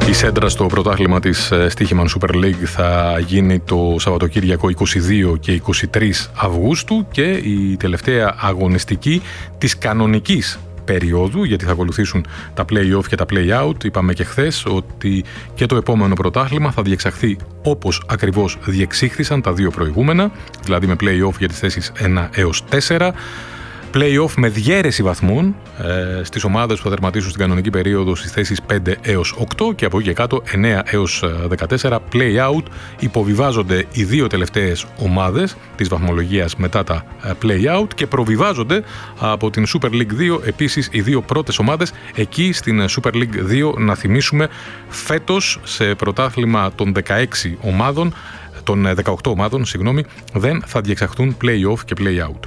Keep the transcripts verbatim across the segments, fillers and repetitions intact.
Η σέντρα στο πρωτάθλημα της Στοίχημαν Super League θα γίνει το Σαββατοκύριακο είκοσι δύο και είκοσι τρεις Αυγούστου και η τελευταία αγωνιστική της κανονικής περίοδου, γιατί θα ακολουθήσουν τα play-off και τα play-out. Είπαμε και χθες ότι και το επόμενο πρωτάθλημα θα διεξαχθεί όπως ακριβώς διεξήχθησαν τα δύο προηγούμενα, δηλαδή με play-off για τις θέσεις ένα έως τέσσερα. Play-off με διαίρεση βαθμών ε, στις ομάδες που θα τερματίσουν στην κανονική περίοδο στις θέσεις πέντε έως οκτώ και από εκεί και κάτω εννέα έως δεκατέσσερα. Play-out, υποβιβάζονται οι δύο τελευταίες ομάδες της βαθμολογίας μετά τα play-out και προβιβάζονται από την Super League δύο επίσης οι δύο πρώτες ομάδες. Εκεί στην Super League δύο, να θυμίσουμε, φέτος σε πρωτάθλημα των δεκαέξι ομάδων, των δεκαοκτώ ομάδων, συγγνώμη, δεν θα διεξαχθούν play-off και play-out.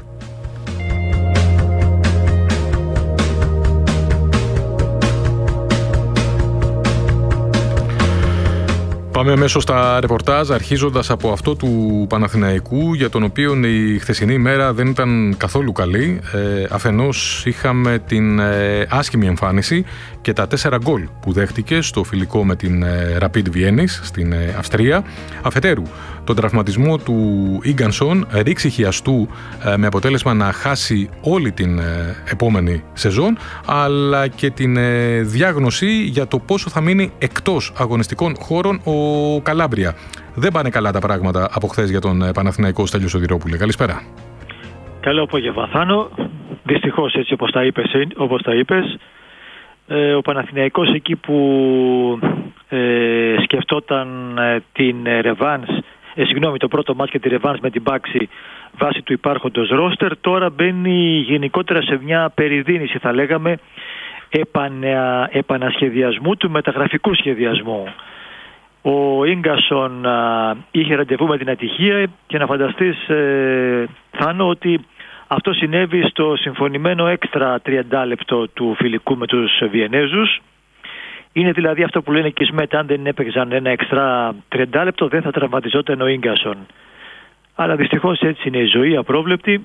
Πάμε αμέσως στα ρεπορτάζ, αρχίζοντας από αυτό του Παναθηναϊκού, για τον οποίο η χθεσινή ημέρα δεν ήταν καθόλου καλή. Ε, αφενός είχαμε την ε, άσχημη εμφάνιση και τα τέσσερα γκολ που δέχτηκε στο φιλικό με την ε, Rapid Βιέννης στην ε, Αυστρία. Αφετέρου, τον τραυματισμό του Ίγκανσον, ρήξη χιαστού, ε, με αποτέλεσμα να χάσει όλη την ε, επόμενη σεζόν, αλλά και την ε, διάγνωση για το πόσο θα μείνει εκτός αγωνιστικών χώρων ο Καλάμπρια. Δεν πάνε καλά τα πράγματα από χθες για τον Παναθηναϊκό. Στέλιο Σωτηρόπουλε, καλησπέρα. Καλό απόγευμα, Θάνο. Δυστυχώς, έτσι όπως τα είπες, όπως τα είπες ε, ο Παναθηναϊκός εκεί που ε, σκεφτόταν ε, την ρεβάνς, ε, συγγνώμη, το πρώτο μάτς και τη ρεβάνς με την Πάξη βάσει του υπάρχοντος ρόστερ, τώρα μπαίνει γενικότερα σε μια περιδίνηση, θα λέγαμε, επανα, επανασχεδιασμού του μεταγραφικού σχεδιασμού. Ο Ίγκασον α, είχε ραντεβού με την ατυχία και να φανταστείς, ε, Θάνο, ότι αυτό συνέβη στο συμφωνημένο έξτρα τριάντα λεπτό του φιλικού με τους Βιενέζους. Είναι δηλαδή αυτό που λένε και οι ΣΜΕΤ, αν δεν έπαιξαν ένα έξτρα τριάντα λεπτό δεν θα τραυματιζόταν ο Ίγκασον. Αλλά δυστυχώς έτσι είναι η ζωή, απρόβλεπτη.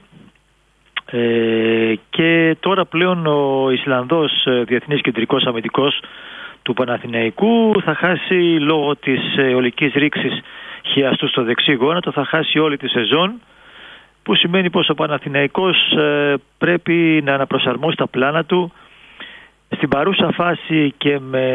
Ε, και τώρα πλέον ο Ισλανδός διεθνής κεντρικός αμυντικός του Παναθηναϊκού θα χάσει λόγω της ολικής ρήξης χιαστού στο δεξί γόνατο, θα χάσει όλη τη σεζόν, που σημαίνει πως ο Παναθηναϊκός ε, πρέπει να αναπροσαρμόσει τα πλάνα του στην παρούσα φάση και με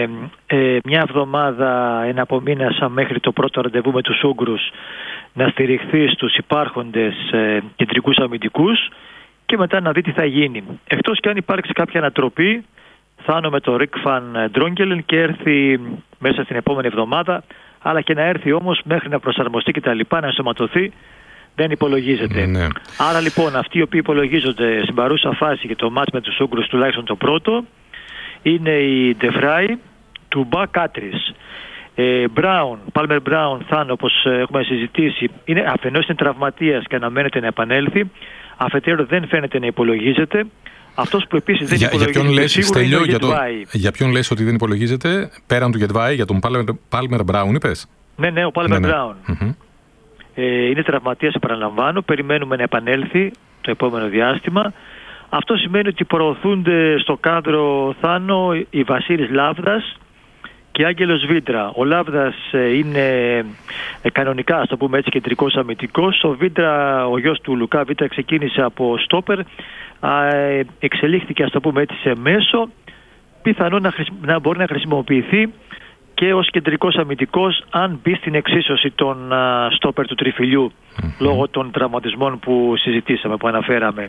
ε, μια εβδομάδα εναπομείνασα μέχρι το πρώτο ραντεβού με τους Ούγγρους να στηριχθεί στους υπάρχοντες ε, κεντρικούς αμυντικούς και μετά να δει τι θα γίνει. Εκτός και αν υπάρξει κάποια ανατροπή, Θάνο, με το Ρικ Φαν Ντρόγκελεν και έρθει μέσα στην επόμενη εβδομάδα, αλλά και να έρθει όμως μέχρι να προσαρμοστεί και τα λοιπά, να ενσωματωθεί, δεν υπολογίζεται. Ναι. Άρα λοιπόν αυτοί οι οποίοι υπολογίζονται στην παρούσα φάση και το μάτς με τους Ούγγρους, τουλάχιστον το πρώτο, είναι η Ντεφράι, Τουμπά, Κάτρις. Μπράουν, Πάλμερ Μπράουν, Θάνο, όπως έχουμε συζητήσει, είναι, αφενός είναι τραυματίας και αναμένεται να επανέλθει, αφετέρου δεν φαίνεται να υπολογίζεται. Αυτός που επίσης δεν για, υπολογίζεται για ποιον λες, σίγουρα Στέλιο, είναι ο για, το, για ποιον λες ότι δεν υπολογίζεται, πέραν του Γετβάη, για τον Πάλμερ Μπράουν είπες? Ναι, ναι, ο Πάλμερ ναι, ναι. Μπράουν. Mm-hmm. Ε, είναι τραυματίας, επαναλαμβάνω, περιμένουμε να επανέλθει το επόμενο διάστημα. Αυτό σημαίνει ότι προωθούνται στο κάδρο, Θάνο, η Βασίλης Λάβδας και Άγγελος Βίντρα. Ο Λάβδας είναι ε, κανονικά, ας το πούμε έτσι, κεντρικός αμυντικός. Ο Βίντρα, ο γιος του Λουκά Βίντρα, ξεκίνησε από στόπερ, ε, εξελίχθηκε, ας το πούμε έτσι, σε μέσο, πιθανόν να, χρησι... να μπορεί να χρησιμοποιηθεί και ως κεντρικός αμυντικός αν μπει στην εξίσωση των uh, στόπερ του τριφυλιού mm-hmm. λόγω των τραυματισμών που συζητήσαμε, που αναφέραμε.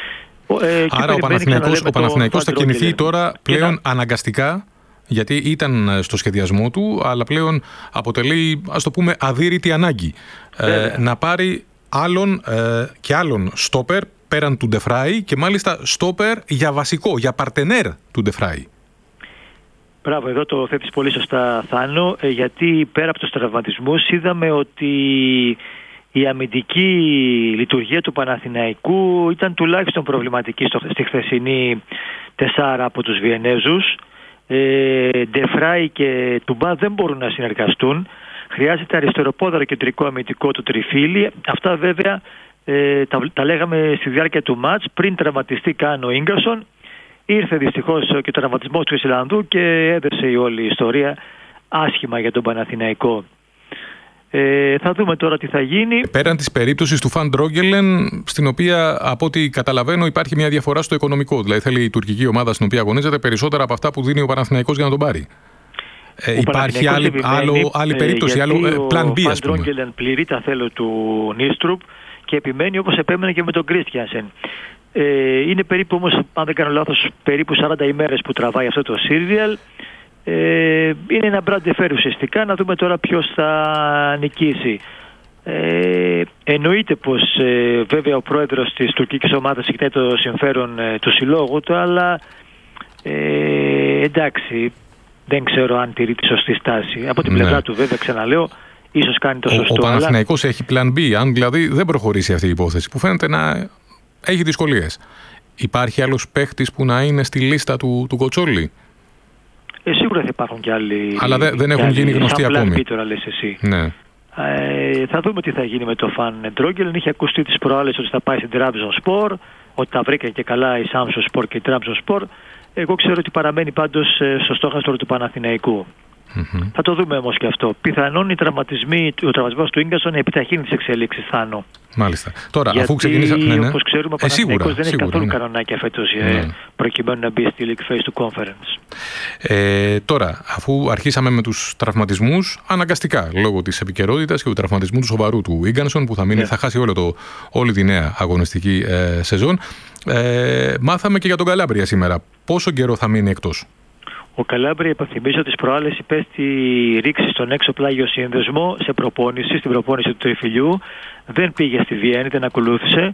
Ε, Άρα ο Παναθηναϊκός, ο Παναθηναϊκός θα κινηθεί τώρα πλέον να... αναγκαστικά, γιατί ήταν στο σχεδιασμό του, αλλά πλέον αποτελεί, ας το πούμε, αδύρυτη ανάγκη ε, να πάρει άλλον ε, και άλλον στόπερ πέραν του Ντεφράι και μάλιστα στόπερ για βασικό, για παρτενέρ του Ντεφράι. Μπράβο, εδώ το θέτεις πολύ σωστά, Θάνο, γιατί πέρα από τους τραυματισμούς είδαμε ότι η αμυντική λειτουργία του Παναθηναϊκού ήταν τουλάχιστον προβληματική στο, στη χθεσινή τεσσάρα από τους Βιενέζους. Ε, Ντεφράι και Τουμπά δεν μπορούν να συνεργαστούν. Χρειάζεται αριστεροπόδαρο κεντρικό αμυντικό του τριφύλι. Αυτά βέβαια ε, τα, τα λέγαμε στη διάρκεια του μάτς πριν τραυματιστεί καν ο Ίγκασον. Ήρθε δυστυχώς και ο τραυματισμός του Ισλανδού και έδεσε η όλη η ιστορία άσχημα για τον Παναθηναϊκό. Ε, θα δούμε τώρα τι θα γίνει. Πέραν της περίπτωσης του Φαν Ντρόγκελεν, στην οποία από ό,τι καταλαβαίνω υπάρχει μια διαφορά στο οικονομικό. Δηλαδή θέλει η τουρκική ομάδα στην οποία αγωνίζεται περισσότερα από αυτά που δίνει ο Παναθηναϊκός για να τον πάρει. Ε, υπάρχει άλλη, άλλο, άλλη περίπτωση, άλλο plan B, ας πούμε. Ο Φαν Ντρόγκελεν πληρεί τα θέλω του Νίστρουπ και επιμένει όπως επέμενε και με τον Κρίστιανσεν. Ε, είναι περίπου όμως, αν δεν κάνω λάθος, περίπου σαράντα ημέρες που τραβάει αυτό το σύριαλ. Ε, είναι ένα brand fair ουσιαστικά, να δούμε τώρα ποιος θα νικήσει. Ε, εννοείται πως ε, βέβαια ο πρόεδρος της τουρκικής ομάδας κοιτάει το συμφέρον ε, του συλλόγου του, αλλά ε, εντάξει, δεν ξέρω αν τηρεί τη σωστή στάση. Από την ναι. πλευρά του βέβαια, ξαναλέω, ίσως κάνει το σωστό. Ο, ο Παναθηναϊκός αλλά... έχει plan B, αν δηλαδή δεν προχωρήσει αυτή η υπόθεση που φαίνεται να έχει δυσκολίες. Υπάρχει άλλος παίχτης που να είναι στη λίστα του, του Κοτσόλη? Ε, σίγουρα θα υπάρχουν και άλλοι. Αλλά δεν, δεν έχουν γίνει γνωστοί ακόμη. Σαν τώρα λες εσύ. Ναι. Ε, θα δούμε τι θα γίνει με το Φαν Ντρόγκελεν. Είχε ακουστεί τις προάλλες ότι θα πάει στην Τραμπζονσπορ, ότι τα βρήκαν και καλά η Σάμσονσπορ και η Τραμπζονσπορ. Εγώ ξέρω ότι παραμένει πάντως στο στόχαστρο του Παναθηναϊκού. Mm-hmm. Θα το δούμε όμως και αυτό. Πιθανόν οι τραυματισμοί, ο τραυματισμός του Ίγκασον επιταχύνει τις εξελίξεις, Θάνο. Μάλιστα. Τώρα, γιατί, αφού ξεκινήσαμε. Ναι, ναι. όπως ξέρουμε, ο Παναθηναϊκός δεν έχει καθόλου ναι. κανονάκια φέτος ναι. προκειμένου να μπει στη League Phase του Conference. Ε, τώρα, αφού αρχίσαμε με τους τραυματισμούς, αναγκαστικά λόγω της επικαιρότητας και του τραυματισμού του σοβαρού του Ίγκανσον, που θα, μείνει, ναι. θα χάσει όλο το, όλη τη νέα αγωνιστική ε, σεζόν, ε, μάθαμε και για τον Καλάμπρια σήμερα. Πόσο καιρό θα μείνει εκτός? Ο Καλάμπρια, υπενθυμίζω, τις προάλλες υπέστη ρήξη στον έξω πλάγιο σύνδεσμο σε προπόνηση, στην προπόνηση του τριφυλιού. Δεν πήγε στη Βιέννη, δεν ακολούθησε.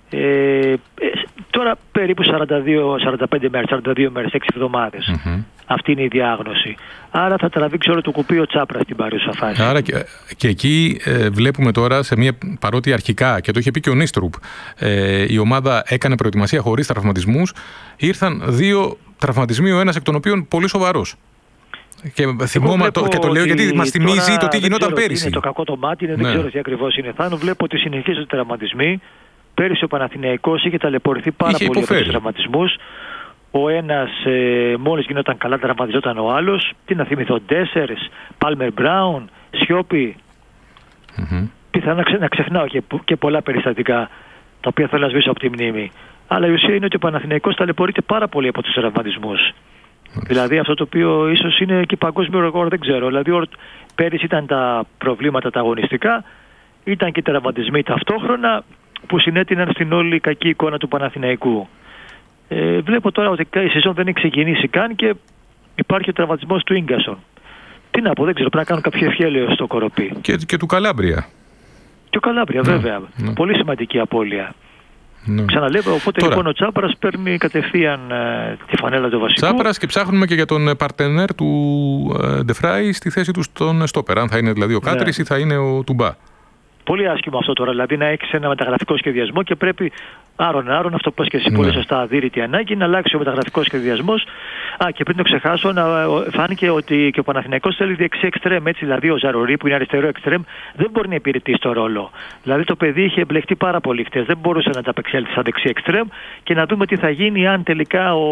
Ε, τώρα περίπου σαράντα δύο σαράντα πέντε μέρες, σαράντα δύο μέρες, έξι εβδομάδες. Mm-hmm. Αυτή είναι η διάγνωση. Άρα θα τραβήξει όλο το κουπί ο Τσάπρας στην παρούσα φάση. Άρα και, και εκεί ε, βλέπουμε τώρα, σε μια, παρότι αρχικά, και το είχε πει και ο Νίστρουπ, ε, η ομάδα έκανε προετοιμασία χωρίς τραυματισμούς, ήρθαν δύο τραυματισμοί, ο ένας εκ των οποίων πολύ σοβαρός. Και, θυμόμαι, το, και το λέω γιατί μας θυμίζει το τι γινόταν πέρυσι. Είναι το κακό το μάτι, είναι, ναι. δεν ξέρω τι ακριβώς είναι. Θάνο, βλέπω ότι συνεχίζονται οι τραυματισμοί. Πέρυσι ο Παναθηναϊκός είχε ταλαιπωρηθεί πάρα είχε πολύ υποφέρει. από τους τραυματισμούς. Ο ένας ε, μόλις γινόταν καλά τραυματιζόταν ο άλλος. Τι να θυμηθώ, Ντέσσερς, Πάλμερ Μπράουν, Σιώπη. Mm-hmm. Πιθανά να ξεχνάω και, και πολλά περιστατικά τα οποία θέλω να σβήσω από τη μνήμη. Αλλά η ουσία είναι ότι ο Παναθηναϊκός ταλαιπωρείται πάρα πολύ από τους τραυματισμούς. Mm-hmm. Δηλαδή αυτό το οποίο ίσως είναι και παγκόσμιο ρεκόρ, δεν ξέρω. Δηλαδή πέρυσι ήταν τα προβλήματα τα αγωνιστικά, ήταν και οι τραυματισμοί ταυτόχρονα που συνέτειναν στην όλη κακή εικόνα του Παναθηναϊκού. Ε, βλέπω τώρα ότι η σεζόν δεν έχει ξεκινήσει καν και υπάρχει ο τραυματισμός του Ίγκασον. Τι να πω, δεν ξέρω, πρέπει να κάνω κάποιο ευχέλαιο στο κοροπή. Και, και του Καλάμπρια. Και ο Καλάμπρια, ναι, βέβαια. Ναι. Πολύ σημαντική απώλεια. Ναι. Ξαναλέω, οπότε τώρα, λοιπόν ο Τσάπρας παίρνει κατευθείαν ε, τη φανέλα του βασικού. Τσάπρας, και ψάχνουμε και για τον παρτενέρ του ε, Ντεφράι στη θέση του στον στόπερ. Αν θα είναι δηλαδή ο Κάτρης, ναι, ή θα είναι ο Τουμπά. Πολύ άσχημο αυτό τώρα, δηλαδή να έχεις ένα μεταγραφικό σχεδιασμό και πρέπει άρον-άρον, αυτό που πας και εσύ, ναι, πολύ σωστά, αδύρυτη ανάγκη, να αλλάξει ο μεταγραφικός σχεδιασμός. Α, και πριν το ξεχάσω, να, φάνηκε ότι και ο Παναθηναϊκός θέλει δεξί εξτρέμ, έτσι, δηλαδή ο Ζαρορί που είναι αριστερό εξτρέμ δεν μπορεί να υπηρετήσει το ρόλο. Δηλαδή το παιδί είχε εμπλεχτεί πάρα πολύ χτες, δεν μπορούσε να τα απεξέλθει σαν δεξί εξτρέμ, και να δούμε τι θα γίνει αν τελικά ο,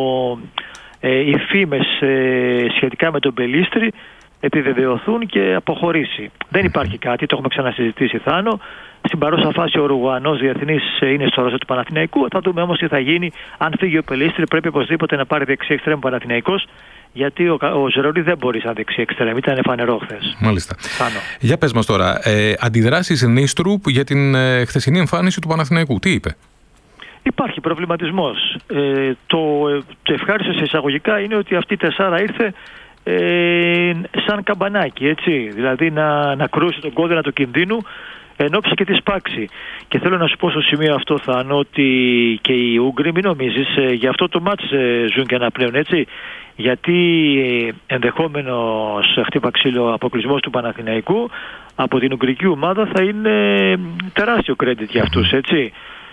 ε, οι φήμες ε, σχετικά με τον Μπελίστρη επιβεβαιωθούν και αποχωρήσει. Δεν υπάρχει κάτι, το έχουμε ξανασυζητήσει, Θάνο. Στην παρούσα φάση ο Ρουγουανός διεθνής είναι στο ρόλο του Παναθηναϊκού. Θα δούμε όμως τι θα γίνει. Αν φύγει ο Πελίστρη, πρέπει οπωσδήποτε να πάρει δεξί εξτρέμ Παναθηναϊκός, γιατί ο, ο Ζερολί δεν μπορεί σαν δεξί εξτρέμ. Ήταν φανερό χθες. Μάλιστα. Θάνο. Για πες μας τώρα, ε, αντιδράσεις Νίστρουπ για την ε, χθεσινή εμφάνιση του Παναθηναϊκού. Τι είπε? Υπάρχει προβληματισμός. Ε, το, το ευχάριστο σε εισαγωγικά είναι ότι αυτή η τεσσάρα ήρθε Ε, σαν καμπανάκι, έτσι, δηλαδή να, να κρούσει τον κόδωνα του κινδύνου εν ώψη και τη σπάξη. Και θέλω να σου πω στο σημείο αυτό, Θάνο, ότι και οι Ούγγροι, μην νομίζεις, ε, για αυτό το μάτς ε, ζουν και αναπνέουν, έτσι, γιατί ε, ενδεχόμενος χτύπα ξύλο αποκλεισμός του Παναθηναϊκού από την Ουγγρική ομάδα θα είναι τεράστιο credit για αυτούς, έτσι.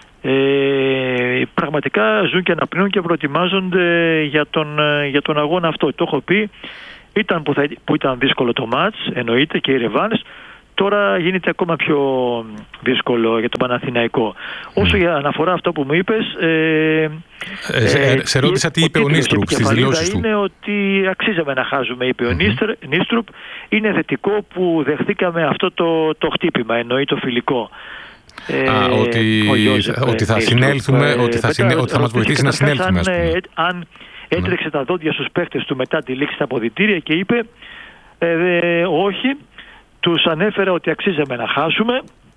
Ε, πραγματικά ζουν και αναπνέουν και προετοιμάζονται για τον, για τον αγώνα αυτό. Το έχω πει, ήταν που, θα, που ήταν δύσκολο το μάτς, εννοείται, και η ρεβάνς. τώρα γίνεται ακόμα πιο δύσκολο για τον Παναθηναϊκό. Όσο για αναφορά αυτό που μου είπες... Ε, ε, σε, ε, σε ρώτησα τι είπε ο Νίστρουπ στις δηλώσεις του. Είναι ότι αξίζαμε να χάζουμε, είπε mm-hmm. ο Νίστρουπ. Είναι θετικό που δεχθήκαμε αυτό το, το χτύπημα, εννοεί το φιλικό. Α, ε, ότι, Ιώζεφ, ότι θα συνέλθουμε, ε, ότι, θα μετά, συνέ, ότι θα μας βοηθήσει να συνέλθουμε. Αν, ε, αν έτρεξε ναι. τα δόντια στους παίχτες του μετά τη λήξη στα αποδυτήρια και είπε ε, ε, όχι, τους ανέφερε ότι αξίζαμε να χάσουμε.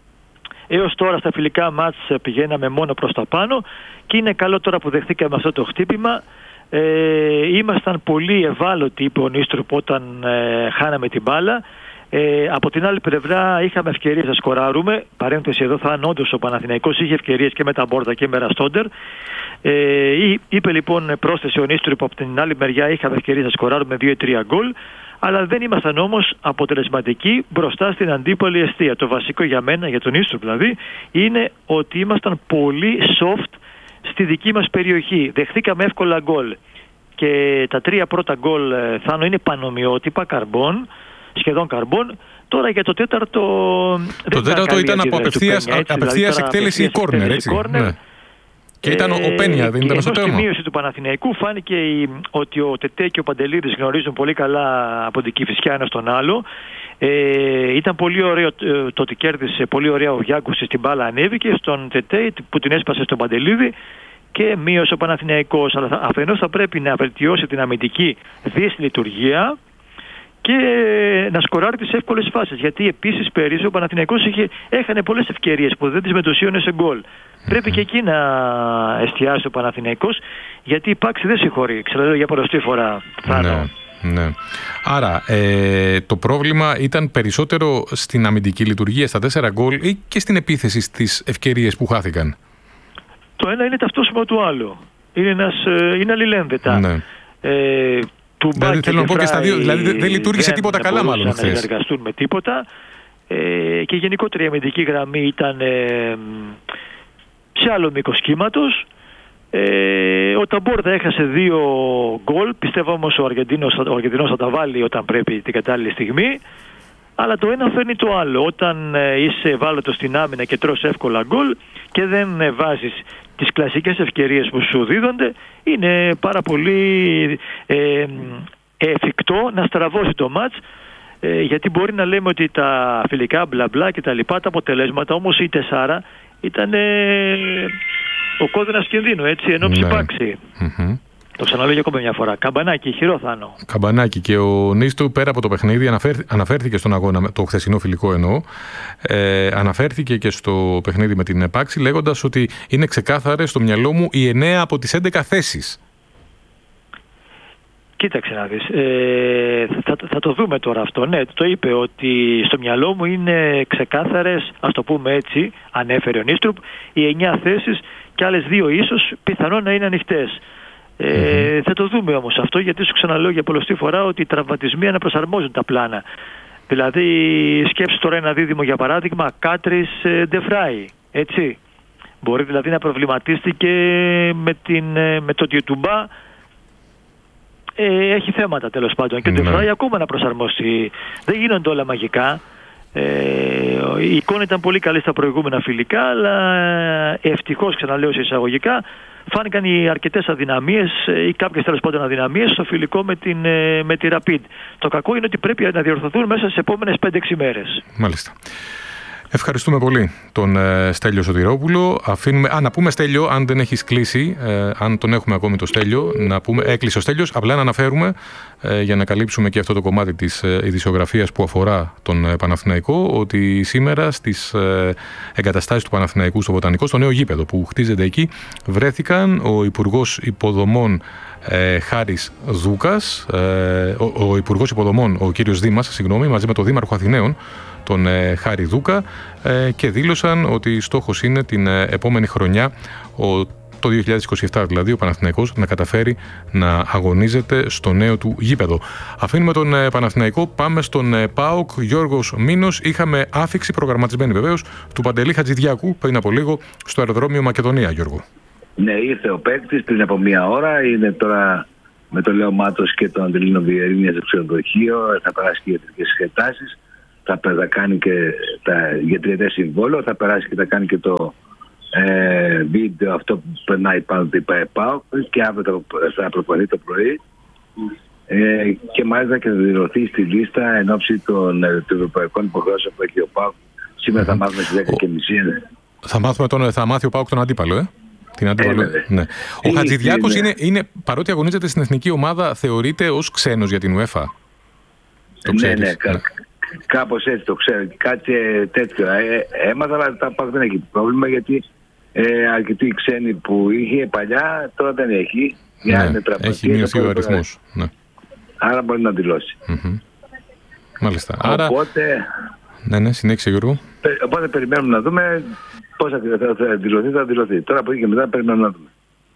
Έως τώρα στα φιλικά μάτς πηγαίναμε μόνο προς τα πάνω και είναι καλό τώρα που δεχθήκαμε αυτό το χτύπημα. Ε, ήμασταν πολύ ευάλωτοι, είπε ο Νίστρουπ, όταν ε, χάναμε την μπάλα. Ε, από την άλλη πλευρά είχαμε ευκαιρίες να σκοράρουμε. Παρένθεση εδώ, θα είναι όντως ο Παναθηναϊκός είχε ευκαιρίες και με τα Μπόρτα και με Ραστόντερ. Ε, είπε λοιπόν, πρόσθεσε ο Νίστρουπ, από την άλλη μεριά είχαμε ευκαιρίες να σκοράρουμε δύο τρία γκολ. Αλλά δεν ήμασταν όμως αποτελεσματικοί μπροστά στην αντίπαλη εστία. Το βασικό για μένα, για τον Νίστρουπ δηλαδή, είναι ότι ήμασταν πολύ soft στη δική μας περιοχή. Δεχθήκαμε εύκολα γκολ. Και τα τρία πρώτα γκολ, Θάνο, είναι πανομοιότυπα, καρμπών, σχεδόν καρμπών. Τώρα για το τέταρτο... Το τέταρτο ήταν από απευθείας, απευθείας εκτέλεση ή κόρνερ, έτσι. Ναι. Και ήταν ο Πένια, δεν ήταν στο τέρμα. Στη μείωση του Παναθηναϊκού φάνηκε η, ότι ο Τετέ και ο Παντελίδης γνωρίζουν πολύ καλά από την Κηφισιά ένα στον άλλο. Ε, ήταν πολύ ωραίο το ότι κέρδισε πολύ ωραία ο Γιάκος στην μπάλα, ανέβηκε στον Τετέ που την έσπασε στον Παντελίδη και μείωσε ο Παναθηναϊκός. Αλλά αφενός θα πρέπει να βελτιώσει την αμυντική δυσλειτουργία και να σκοράρει τις εύκολες φάσεις. Γιατί επίσης πέρυσι ο Παναθηναϊκός είχε, έχανε πολλές ευκαιρίες που δεν τις μετωσίωνε σε γκολ. Mm-hmm. Πρέπει και εκεί να εστιάσει ο Παναθηναϊκός, γιατί η Πάξη δεν συγχωρεί. Ξέρω για πολλωστή φορά. Ναι, ναι. Άρα ε, το πρόβλημα ήταν περισσότερο στην αμυντική λειτουργία, στα τέσσερα γκολ, ή και στην επίθεση στις ευκαιρίες που χάθηκαν? Το ένα είναι ταυτόσιμο του άλλου. Είναι, ένας, είναι αλληλένδετα. Ναι. Ε, Δηλαδή θέλω να πω και στα δύο, δηλαδή δεν, δεν λειτουργήσε τίποτα καλά μάλλον χθες. Δεν συνεργαστούν με τίποτα ε, και γενικότερα η αμυντική γραμμή ήταν ε, σε άλλο μήκος κύματος. Ε, ο Ταμπόρτα έχασε δύο γκολ, πιστεύω όμως ο Αργεντίνος, ο Αργεντινός θα τα βάλει όταν πρέπει την κατάλληλη στιγμή. Αλλά το ένα φέρνει το άλλο. Όταν ε, είσαι ευάλωτος στην άμυνα και τρως εύκολα γκολ και δεν ε, βάζεις τις κλασικές ευκαιρίες που σου δίδονται, είναι πάρα πολύ ε, εφικτό να στραβώσει το μάτς, ε, γιατί μπορεί να λέμε ότι τα φιλικά μπλα μπλα και τα λοιπά, τα αποτελέσματα, όμως η τεσσάρα ήταν ε, ο κόδωνας κινδύνου, έτσι, ενώ ψηπάξει. Mm-hmm. Το ξαναλέω ακόμα μια φορά. Καμπανάκι, χειρό Θάνο. Καμπανάκι. Και ο Νίστου πέρα από το παιχνίδι αναφέρ, αναφέρθηκε στον αγώνα, το χθεσινό φιλικό εννοώ, ε, αναφέρθηκε και στο παιχνίδι με την Επάξη, λέγοντας ότι είναι ξεκάθαρες στο μυαλό μου οι εννέα από τις έντεκα θέσεις. Κοίταξε να δεις. Ε, θα, θα το δούμε τώρα αυτό. Ναι, το είπε ότι στο μυαλό μου είναι ξεκάθαρες, ας το πούμε έτσι, ανέφερε ο Νίστρουπ, οι εννέα θέσεις και άλλες δύο ίσως πιθανόν να είναι ανοιχτές. Ε, mm-hmm. Θα το δούμε όμως αυτό, γιατί σου ξαναλέω για πολλωστή φορά ότι οι τραυματισμοί αναπροσαρμόζουν τα πλάνα. Δηλαδή σκέψου τώρα ένα δίδυμο, για παράδειγμα, Κάτρις Ντεφράι, έτσι. Μπορεί δηλαδή να προβληματίστηκε με, την, με το Τιουτουμπά, ε, έχει θέματα τέλος πάντων, και ο Ντεφράι ακόμα να προσαρμοστεί. Δεν γίνονται όλα μαγικά. Ε, η εικόνα ήταν πολύ καλή στα προηγούμενα φιλικά, αλλά ευτυχώς, ξαναλέω σε εισαγωγικά, φάνηκαν οι αρκετές αδυναμίες ή κάποιες τέλος πάντων αδυναμίες στο φιλικό με, την, με τη Rapid. Το κακό είναι ότι πρέπει να διορθωθούν μέσα στις επόμενες πέντε έξι μέρες. Μάλιστα. Ευχαριστούμε πολύ τον ε, Στέλιο Σωτηρόπουλο. Αφήνουμε, α, να πούμε, Στέλιο, αν δεν έχεις κλείσει, ε, αν τον έχουμε ακόμη το Στέλιο, να πούμε, έκλεισε ο Στέλιος, απλά να αναφέρουμε ε, για να καλύψουμε και αυτό το κομμάτι της ε, ειδησιογραφίας που αφορά τον ε, Παναθηναϊκό, ότι σήμερα στις ε, εγκαταστάσεις του Παναθηναϊκού στο Βοτανικό, στο νέο γήπεδο που χτίζεται εκεί, βρέθηκαν ο Υπουργός Υποδομών ε, Χάρης Δούκας, ε, ο, ο Υπουργός Υποδομών, ο κύριος Δήμας, συγγνώμη, μαζί με τον Δήμαρχο Αθηναίων, τον ε, Χάρη Δούκα, ε, και δήλωσαν ότι στόχος είναι την ε, επόμενη χρονιά, ο, το δύο χιλιάδες είκοσι επτά δηλαδή, ο Παναθηναϊκός να καταφέρει να αγωνίζεται στο νέο του γήπεδο. Αφήνουμε τον ε, Παναθηναϊκό, πάμε στον ε, ΠΑΟΚ. Γιώργος Μήνος, είχαμε άφιξη προγραμματισμένη βεβαίως του Παντελή Χατζηδιάκου πριν από λίγο στο αεροδρόμιο Μακεδονία, Γιώργο. Ναι, ήρθε ο παίκτης πριν από μία ώρα, είναι τώρα με τον Λέο Μάτος και τον Αντελίνο Βιερίνια στο ξενοδοχείο, θα περάσει και ιατρικές εξετάσεις. θα, θα κάνει και τα, για τριετές συμβόλαιο, θα περάσει και θα κάνει και το ε, βίντεο αυτό που περνάει πάνω του ΠΑΕΠΑΟΚ και αύριο θα προπονηθεί το πρωί. Ε, και μάλιστα και θα δηλωθεί στη λίστα εν ώψη των, των ευρωπαϊκών υποχρεώσεων που έχει ο ΠΑΟΚ. Σήμερα mm-hmm. θα μάθουμε στις δέκα και μισή. Θα, μάθουμε τον, θα μάθει ο ΠΑΟΚ τον αντίπαλο, ε. Την αντίπαλο. Ε, ναι. Ο Χατζηδιάκος είναι, είναι, παρότι αγωνίζεται στην εθνική ομάδα, θεωρείται ως ξένος για την UEFA. Το ξέρεις. Ναι, ναι, κα, ναι. Κάπως έτσι το ξέρω. Κάτι τέτοιο. Ε, έμαθα, αλλά τα ΠΑΟΚ δεν έχει πρόβλημα, γιατί ε, αρκετοί ξένοι που είχε παλιά τώρα δεν έχει. Ναι, έχει μειωθεί ο αριθμός. Ναι. Άρα μπορεί να δηλώσει. Mm-hmm. Μάλιστα. Οπότε, Άρα... Ναι, ναι, συνέχισε Γιώργο. Οπότε περιμένουμε να δούμε πώς θα, θα, θα δηλωθεί, θα δηλωθεί. Τώρα από εκεί και μετά περιμένουμε να δούμε.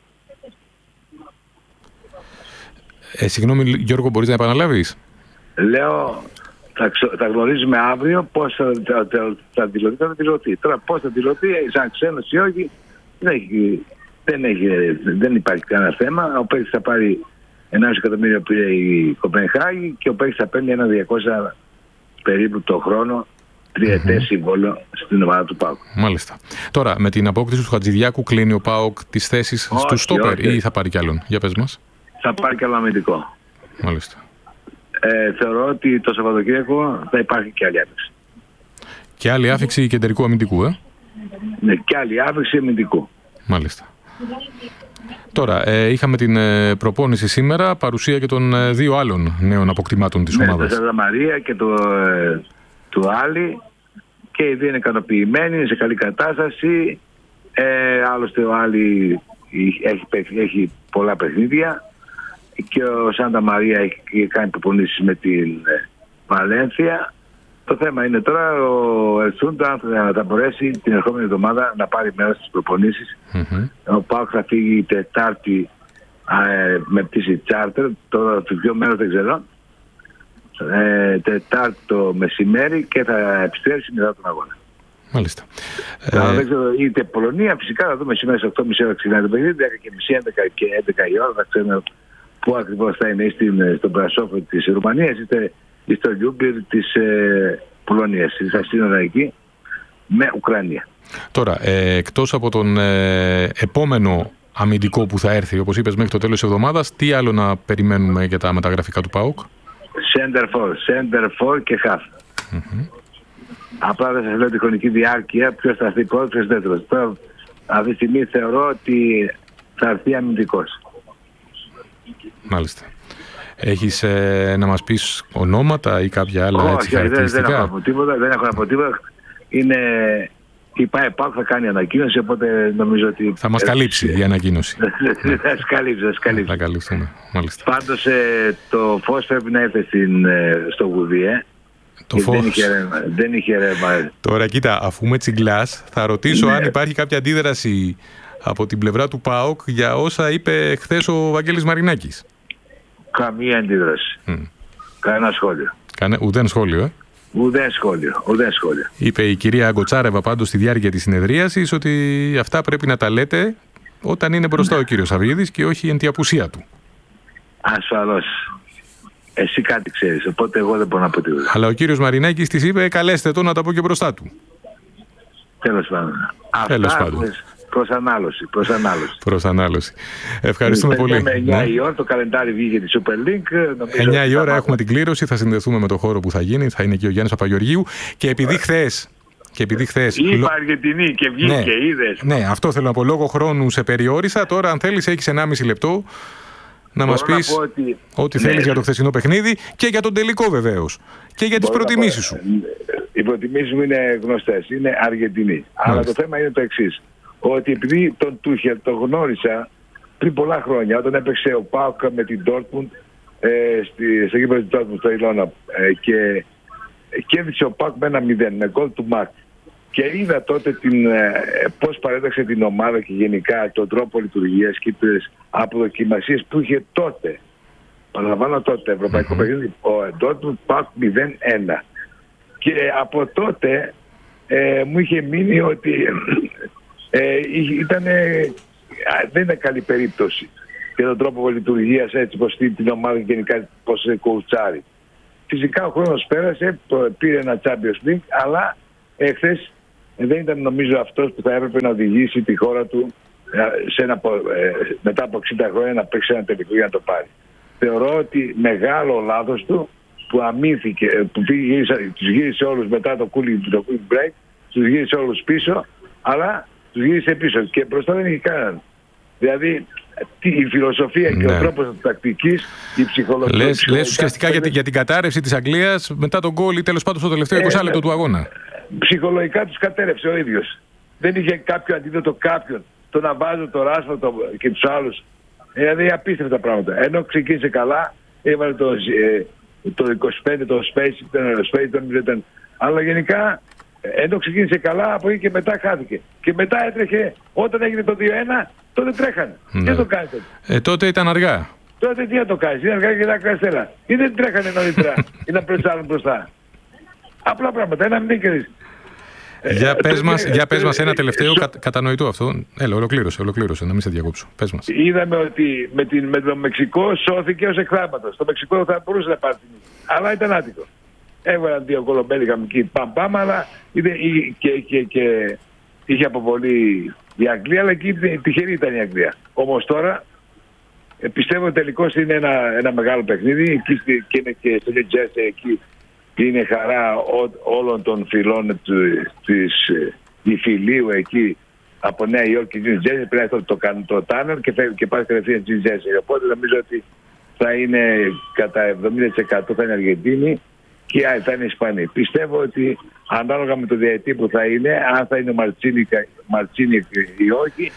Ε, συγγνώμη Γιώργο, μπορείς να επαναλάβεις? Λέω, θα, θα γνωρίζουμε αύριο πώς θα, θα, θα, θα δηλωθεί, θα δηλωθεί. Τώρα πώς θα δηλωθεί, σαν ξένος ή όχι, δεν, έχει, δεν, έχει, δεν υπάρχει κανένα θέμα. Ο παίκτης θα πάρει ένα εκατομμύριο πήρε η Κοπενχάγη και ο παίκτης θα παίρνει ένα διακόσια περίπου το χρόνο τριετές mm-hmm. συμβόλαιο στην ομάδα του ΠΑΟΚ. Μάλιστα. Τώρα, με την απόκτηση του Χατζηδιάκου κλείνει ο ΠΑΟΚ τις θέσεις στου στόπερ ή θα πάρει κι άλλον? Για πες μας. Θα πάρει κι άλλο αμυντικό. Μάλιστα. Ε, θεωρώ ότι το Σαββατοκύριακο θα υπάρχει και άλλη άφηξη. Και άλλη άφηξη κεντρικού αμυντικού, ε? Ναι, και άλλη άφηξη αμυντικού. Μάλιστα. Τώρα, ε, είχαμε την ε, προπόνηση σήμερα, παρουσία και των ε, δύο άλλων νέων αποκτημάτων της ναι, ομάδας. Το Σάντα Μαρία και το, ε, του Άλλη, και οι δύο είναι ικανοποιημένοι, είναι σε καλή κατάσταση. Ε, άλλωστε ο Άλλη έχει, έχει πολλά παιχνίδια και ο Σάντα Μαρία έχει κάνει προπονήσεις με την ε, Βαλένθια. Το θέμα είναι τώρα ο Ελσούντα αν θα μπορέσει την ερχόμενη εβδομάδα να πάρει μέρος στις προπονήσεις. Mm-hmm. Ο ΠΑΟΚ θα φύγει Τετάρτη ε, με πτήση τσάρτερ, τώρα το δύο μέρος δεν ξέρω. Ε, Τετάρτη το μεσημέρι και θα επιστρέψει μετά τον αγώνα. Μάλιστα. Τώρα, ε... δεν ξέρω, είτε Πολωνία, φυσικά θα δούμε σήμερα στις οκτώ και μισή ώρα ξεκινάει το παιχνίδι, δέκα και μισή, έντεκα και έντεκα η ώρα, θα ξέρουμε πού ακριβώς θα είναι, στην, στον Πρασόφο της Ρουμανίας, είτε στο Λιούμπιρ της ε, Πολωνίας, στα σύνορα εκεί, με Ουκρανία. Τώρα, ε, εκτός από τον ε, επόμενο αμυντικό που θα έρθει, όπως είπες, μέχρι το τέλος της εβδομάδας, τι άλλο να περιμένουμε για τα μεταγραφικά του ΠΑΟΚ? Center for, center for και half. Mm-hmm. Απλά δεν σας λέω τη χρονική διάρκεια, ποιος θα έρθει πρώτος, ποιος δεύτερος. Τώρα, αυτή τη στιγμή θεωρώ ότι θα έρθει αμυντικός. Μάλιστα. Έχεις ε, να μας πεις ονόματα ή κάποια άλλα? Όχι, έτσι, χαρακτηριστικά? Δεν, δεν έχω από τίποτα, δεν έχω από τίποτα. Είναι... Η ΠΑΕΠΑΚ θα κάνει ανακοίνωση, οπότε νομίζω ότι... Θα μας καλύψει η ανακοίνωση. Θα σας καλύψει, θα σας καλύψει. Θα καλύψουμε, μάλιστα. Πάντως ε, το φως πρέπει να έρθει στην, ε, στο γουδί, ε. Το φως. Δεν είχε ρεύμα. Δεν είχε ρεύμα. Τώρα κοίτα, αφού με τσιγκλάς, θα ρωτήσω ναι. αν υπάρχει κάποια αντίδραση από την πλευρά του ΠΑΟΚ για όσα είπε χθες ο Βαγγέλης Μαρινάκης. Καμία αντίδραση. Mm. Κανένα σχόλιο. Κανε... Ουδέν σχόλιο, ε. Ουδέν σχόλιο, ουδέν σχόλιο. Είπε η κυρία Αγκοτσάρεβα πάντως στη διάρκεια της συνεδρίασης ότι αυτά πρέπει να τα λέτε όταν είναι μπροστά ναι. ο κύριος Σαββίδης και όχι εν τη απουσία του. Ασφαλώς. Εσύ κάτι ξέρεις, οπότε εγώ δεν μπορώ να πω τίποτα. Αλλά ο κύριος Μαρινάκης της είπε καλέστε το να τα πω και μπροστά του. Τέλος πάντων. Τέλος πάντων. Προς ανάλωση, προς ανάλωση. Προς ανάλωση. Ευχαριστούμε πολύ. Με εννιά η ώρα το καλεντάρι βγήκε τη Super League. εννιά η ώρα έχουμε την κλήρωση, θα συνδεθούμε με το χώρο που θα γίνει, θα είναι και ο Γιάννης Παπαγεωργίου. Και επειδή χθες... Και επειδή χθες... Είπα Αργεντινή και βγήκε, ναι, είδες. Ναι, αυτό θέλω να πω. Λόγω χρόνου σε περιόρισα. Τώρα, αν θέλεις, έχεις ενάμιση λεπτό να μας πεις ότι... ό,τι ναι. θέλεις για το χθεσινό παιχνίδι και για τον τελικό βεβαίως. Και για τις προτιμήσεις σου. Οι προτιμήσεις μου είναι γνωστές. Είναι Αργεντινή. Αλλά το θέμα είναι το εξής. Ότι επειδή τον Τούχελ τον γνώρισα πριν πολλά χρόνια, όταν έπαιξε ο ΠΑΟΚ με την Dortmund ε, στη, στο γήπεδο του Dortmund στο Ιλώνα ε, και κέρδισε ο ΠΑΟΚ με ένα μηδέν με γκολ του Μακ. Και είδα τότε την, ε, πώς παρέταξε την ομάδα και γενικά τον τρόπο λειτουργίας και τις αποδοκιμασίες που είχε τότε. Παραλαμβάνω τότε, ευρωπαϊκό mm-hmm. παιχνίδι, ο Dortmund ΠΑΟΚ μηδέν ένα. Και από τότε ε, μου είχε μείνει ότι ε, ήτανε, δεν είναι καλή περίπτωση για τον τρόπο λειτουργίας έτσι πως την ομάδα γενικά πως κουρτσάρει. φυσικά ο χρόνος πέρασε, πήρε ένα Champions League, αλλά εχθές δεν ήταν νομίζω αυτός που θα έπρεπε να οδηγήσει τη χώρα του σε ένα, μετά από εξήντα χρόνια να παίξει ένα τελικό για να το πάρει. Θεωρώ ότι μεγάλο λάθος του που αμύθηκε, που γύρισε, τους γύρισε όλους μετά το cooling, το cooling break, τους γύρισε όλους πίσω, αλλά τους γύρισε πίσω και μπροστά δεν είχε κανέναν. Δηλαδή η φιλοσοφία ναι. και ο τρόπος της τακτικής, η ψυχολογία... Λες, λες ουσιαστικά για, για την κατάρρευση της Αγγλίας μετά τον γκολ ή τέλος πάντων στο τελευταίο είκοσι λεπτό του αγώνα. Ψυχολογικά τους κατέρευσε ο ίδιος. Δεν είχε κάποιο αντίδοτο κάποιον. Το να βάζω το Ράσφορντ και τους άλλους. Δηλαδή απίστευτα πράγματα. Ενώ ξεκίνησε καλά, έβαλε το, ε, το είκοσι πέντε, το Space, το Space, ήταν. Αλλά γενικά, ενώ ξεκίνησε καλά, από εκεί και μετά χάθηκε. Και μετά έτρεχε, όταν έγινε το δύο ένα, τότε τρέχανε. Ναι. Τι το κάνει τότε. Ε, τότε ήταν αργά. Τότε τι να το κάνει, ήταν αργά και να κάνει τέλα. Ή δεν τρέχανε νωρίτερα, ή να πρεσάρουν μπροστά. Απλά πράγματα, ένα μνήκερης. Για πες μας, για πες μας ένα τελευταίο κα, κατανοητό αυτό. Έλα, ολοκλήρωσε, ολοκλήρωσε, να μην σε διακόψω. Πες μας. Είδαμε ότι με, την, με το Μεξικό σώθηκε ως εκθάματος. Το Μεξικό θα μπορούσε να πάρει την νίκη. Αλλά ήταν άτυχο. Έβαλαν δύο κολομπέλικα εκεί, παμ παμ, αλλά είδε, και, και, και είχε αποβολή η Αγγλία, αλλά εκεί τυχερή ήταν η Αγγλία. Όμως τώρα πιστεύω ότι τελικώς είναι ένα, ένα μεγάλο παιχνίδι. Εκεί και είναι και στο Τζέσσερ εκεί. Είναι χαρά ό, όλων των φιλών του, της υφηλίου εκεί από Νέα Υόρκη και New Jersey. Πρέπει να το κάνουν το Τάνερ και, και πάει κατευθείαν New Jersey. Οπότε νομίζω ότι θα είναι κατά εβδομήντα τοις εκατό θα είναι Αργεντίνη και άλλοι θα είναι Ισπανοί. Πιστεύω ότι ανάλογα με το διαιτητή που θα είναι, αν θα είναι Μαρτσίνη, Μαρτσίνη ή όχι,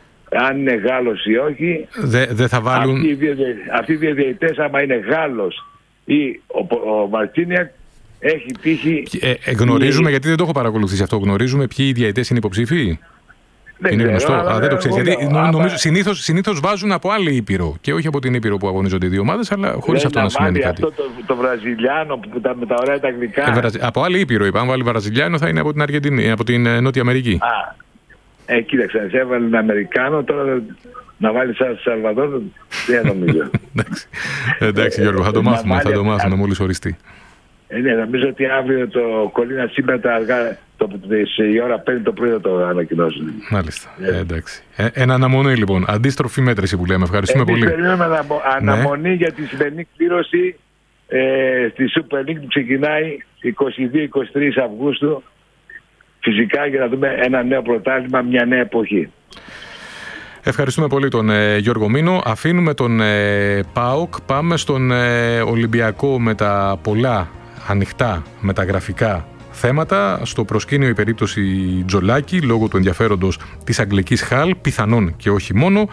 αν είναι Γάλλος ή όχι, δεν δε θα βάλουν... αυτοί οι δύο, αυτοί οι δύο διαιτητές, άμα είναι Γάλλος ή ο, ο Μαρτσίνιακ, έχει τύχει... Ε, ε, γνωρίζουμε, η... γιατί δεν το έχω παρακολουθήσει αυτό, γνωρίζουμε ποιοι διαιτητές είναι υποψήφοι. Δεν είναι γνωστό. Α, δεν το ξέρεις. Γιατί νο, νομίζω συνήθως, συνήθως βάζουν από άλλη ήπειρο και όχι από την ήπειρο που αγωνίζονται οι δύο ομάδες, αλλά χωρίς αυτό να σημαίνει κάτι. Αυτό το, το Βραζιλιάνο που τα, με τα ωραία τα αγγλικά. Ε, βραζι... Από άλλη ήπειρο είπα. Αν βάλει Βραζιλιάνο θα είναι από την Αργεντινή, από την ε, Νότια Αμερική. Α, ε, κοίταξε, σε έβαλε ένα Αμερικάνο, τώρα να βάλει σαν Σαλβαδόρ, δεν νομίζω. εντάξει, εντάξει Γιώργο, θα το μάθουμε, θα το μάθουμε μόλις οριστεί. Ε, ναι, νομίζω ότι αύριο το κολλήνα σήμερα τα αργά, το, η ώρα πέντε το πρωί θα το ανακοινώσουν. Μάλιστα. Ε, εντάξει. Ε, ένα αναμονή λοιπόν. Αντίστροφη μέτρηση που λέμε. Ευχαριστούμε Εμείς πολύ. Περιμένουμε αναμο, αναμονή ναι. για τη σημερινή κλήρωση ε, στη Super League που ξεκινάει είκοσι δύο είκοσι τρεις Αυγούστου. Φυσικά για να δούμε ένα νέο πρωτάθλημα, μια νέα εποχή. Ευχαριστούμε πολύ τον ε, Γιώργο Μήνο. Αφήνουμε τον ε, ΠΑΟΚ. Πάμε στον ε, Ολυμπιακό με τα πολλά ανοιχτά μεταγραφικά θέματα. Στο προσκήνιο η περίπτωση Τζολάκη λόγω του ενδιαφέροντος της αγγλικής Χαλ, πιθανόν και όχι μόνο.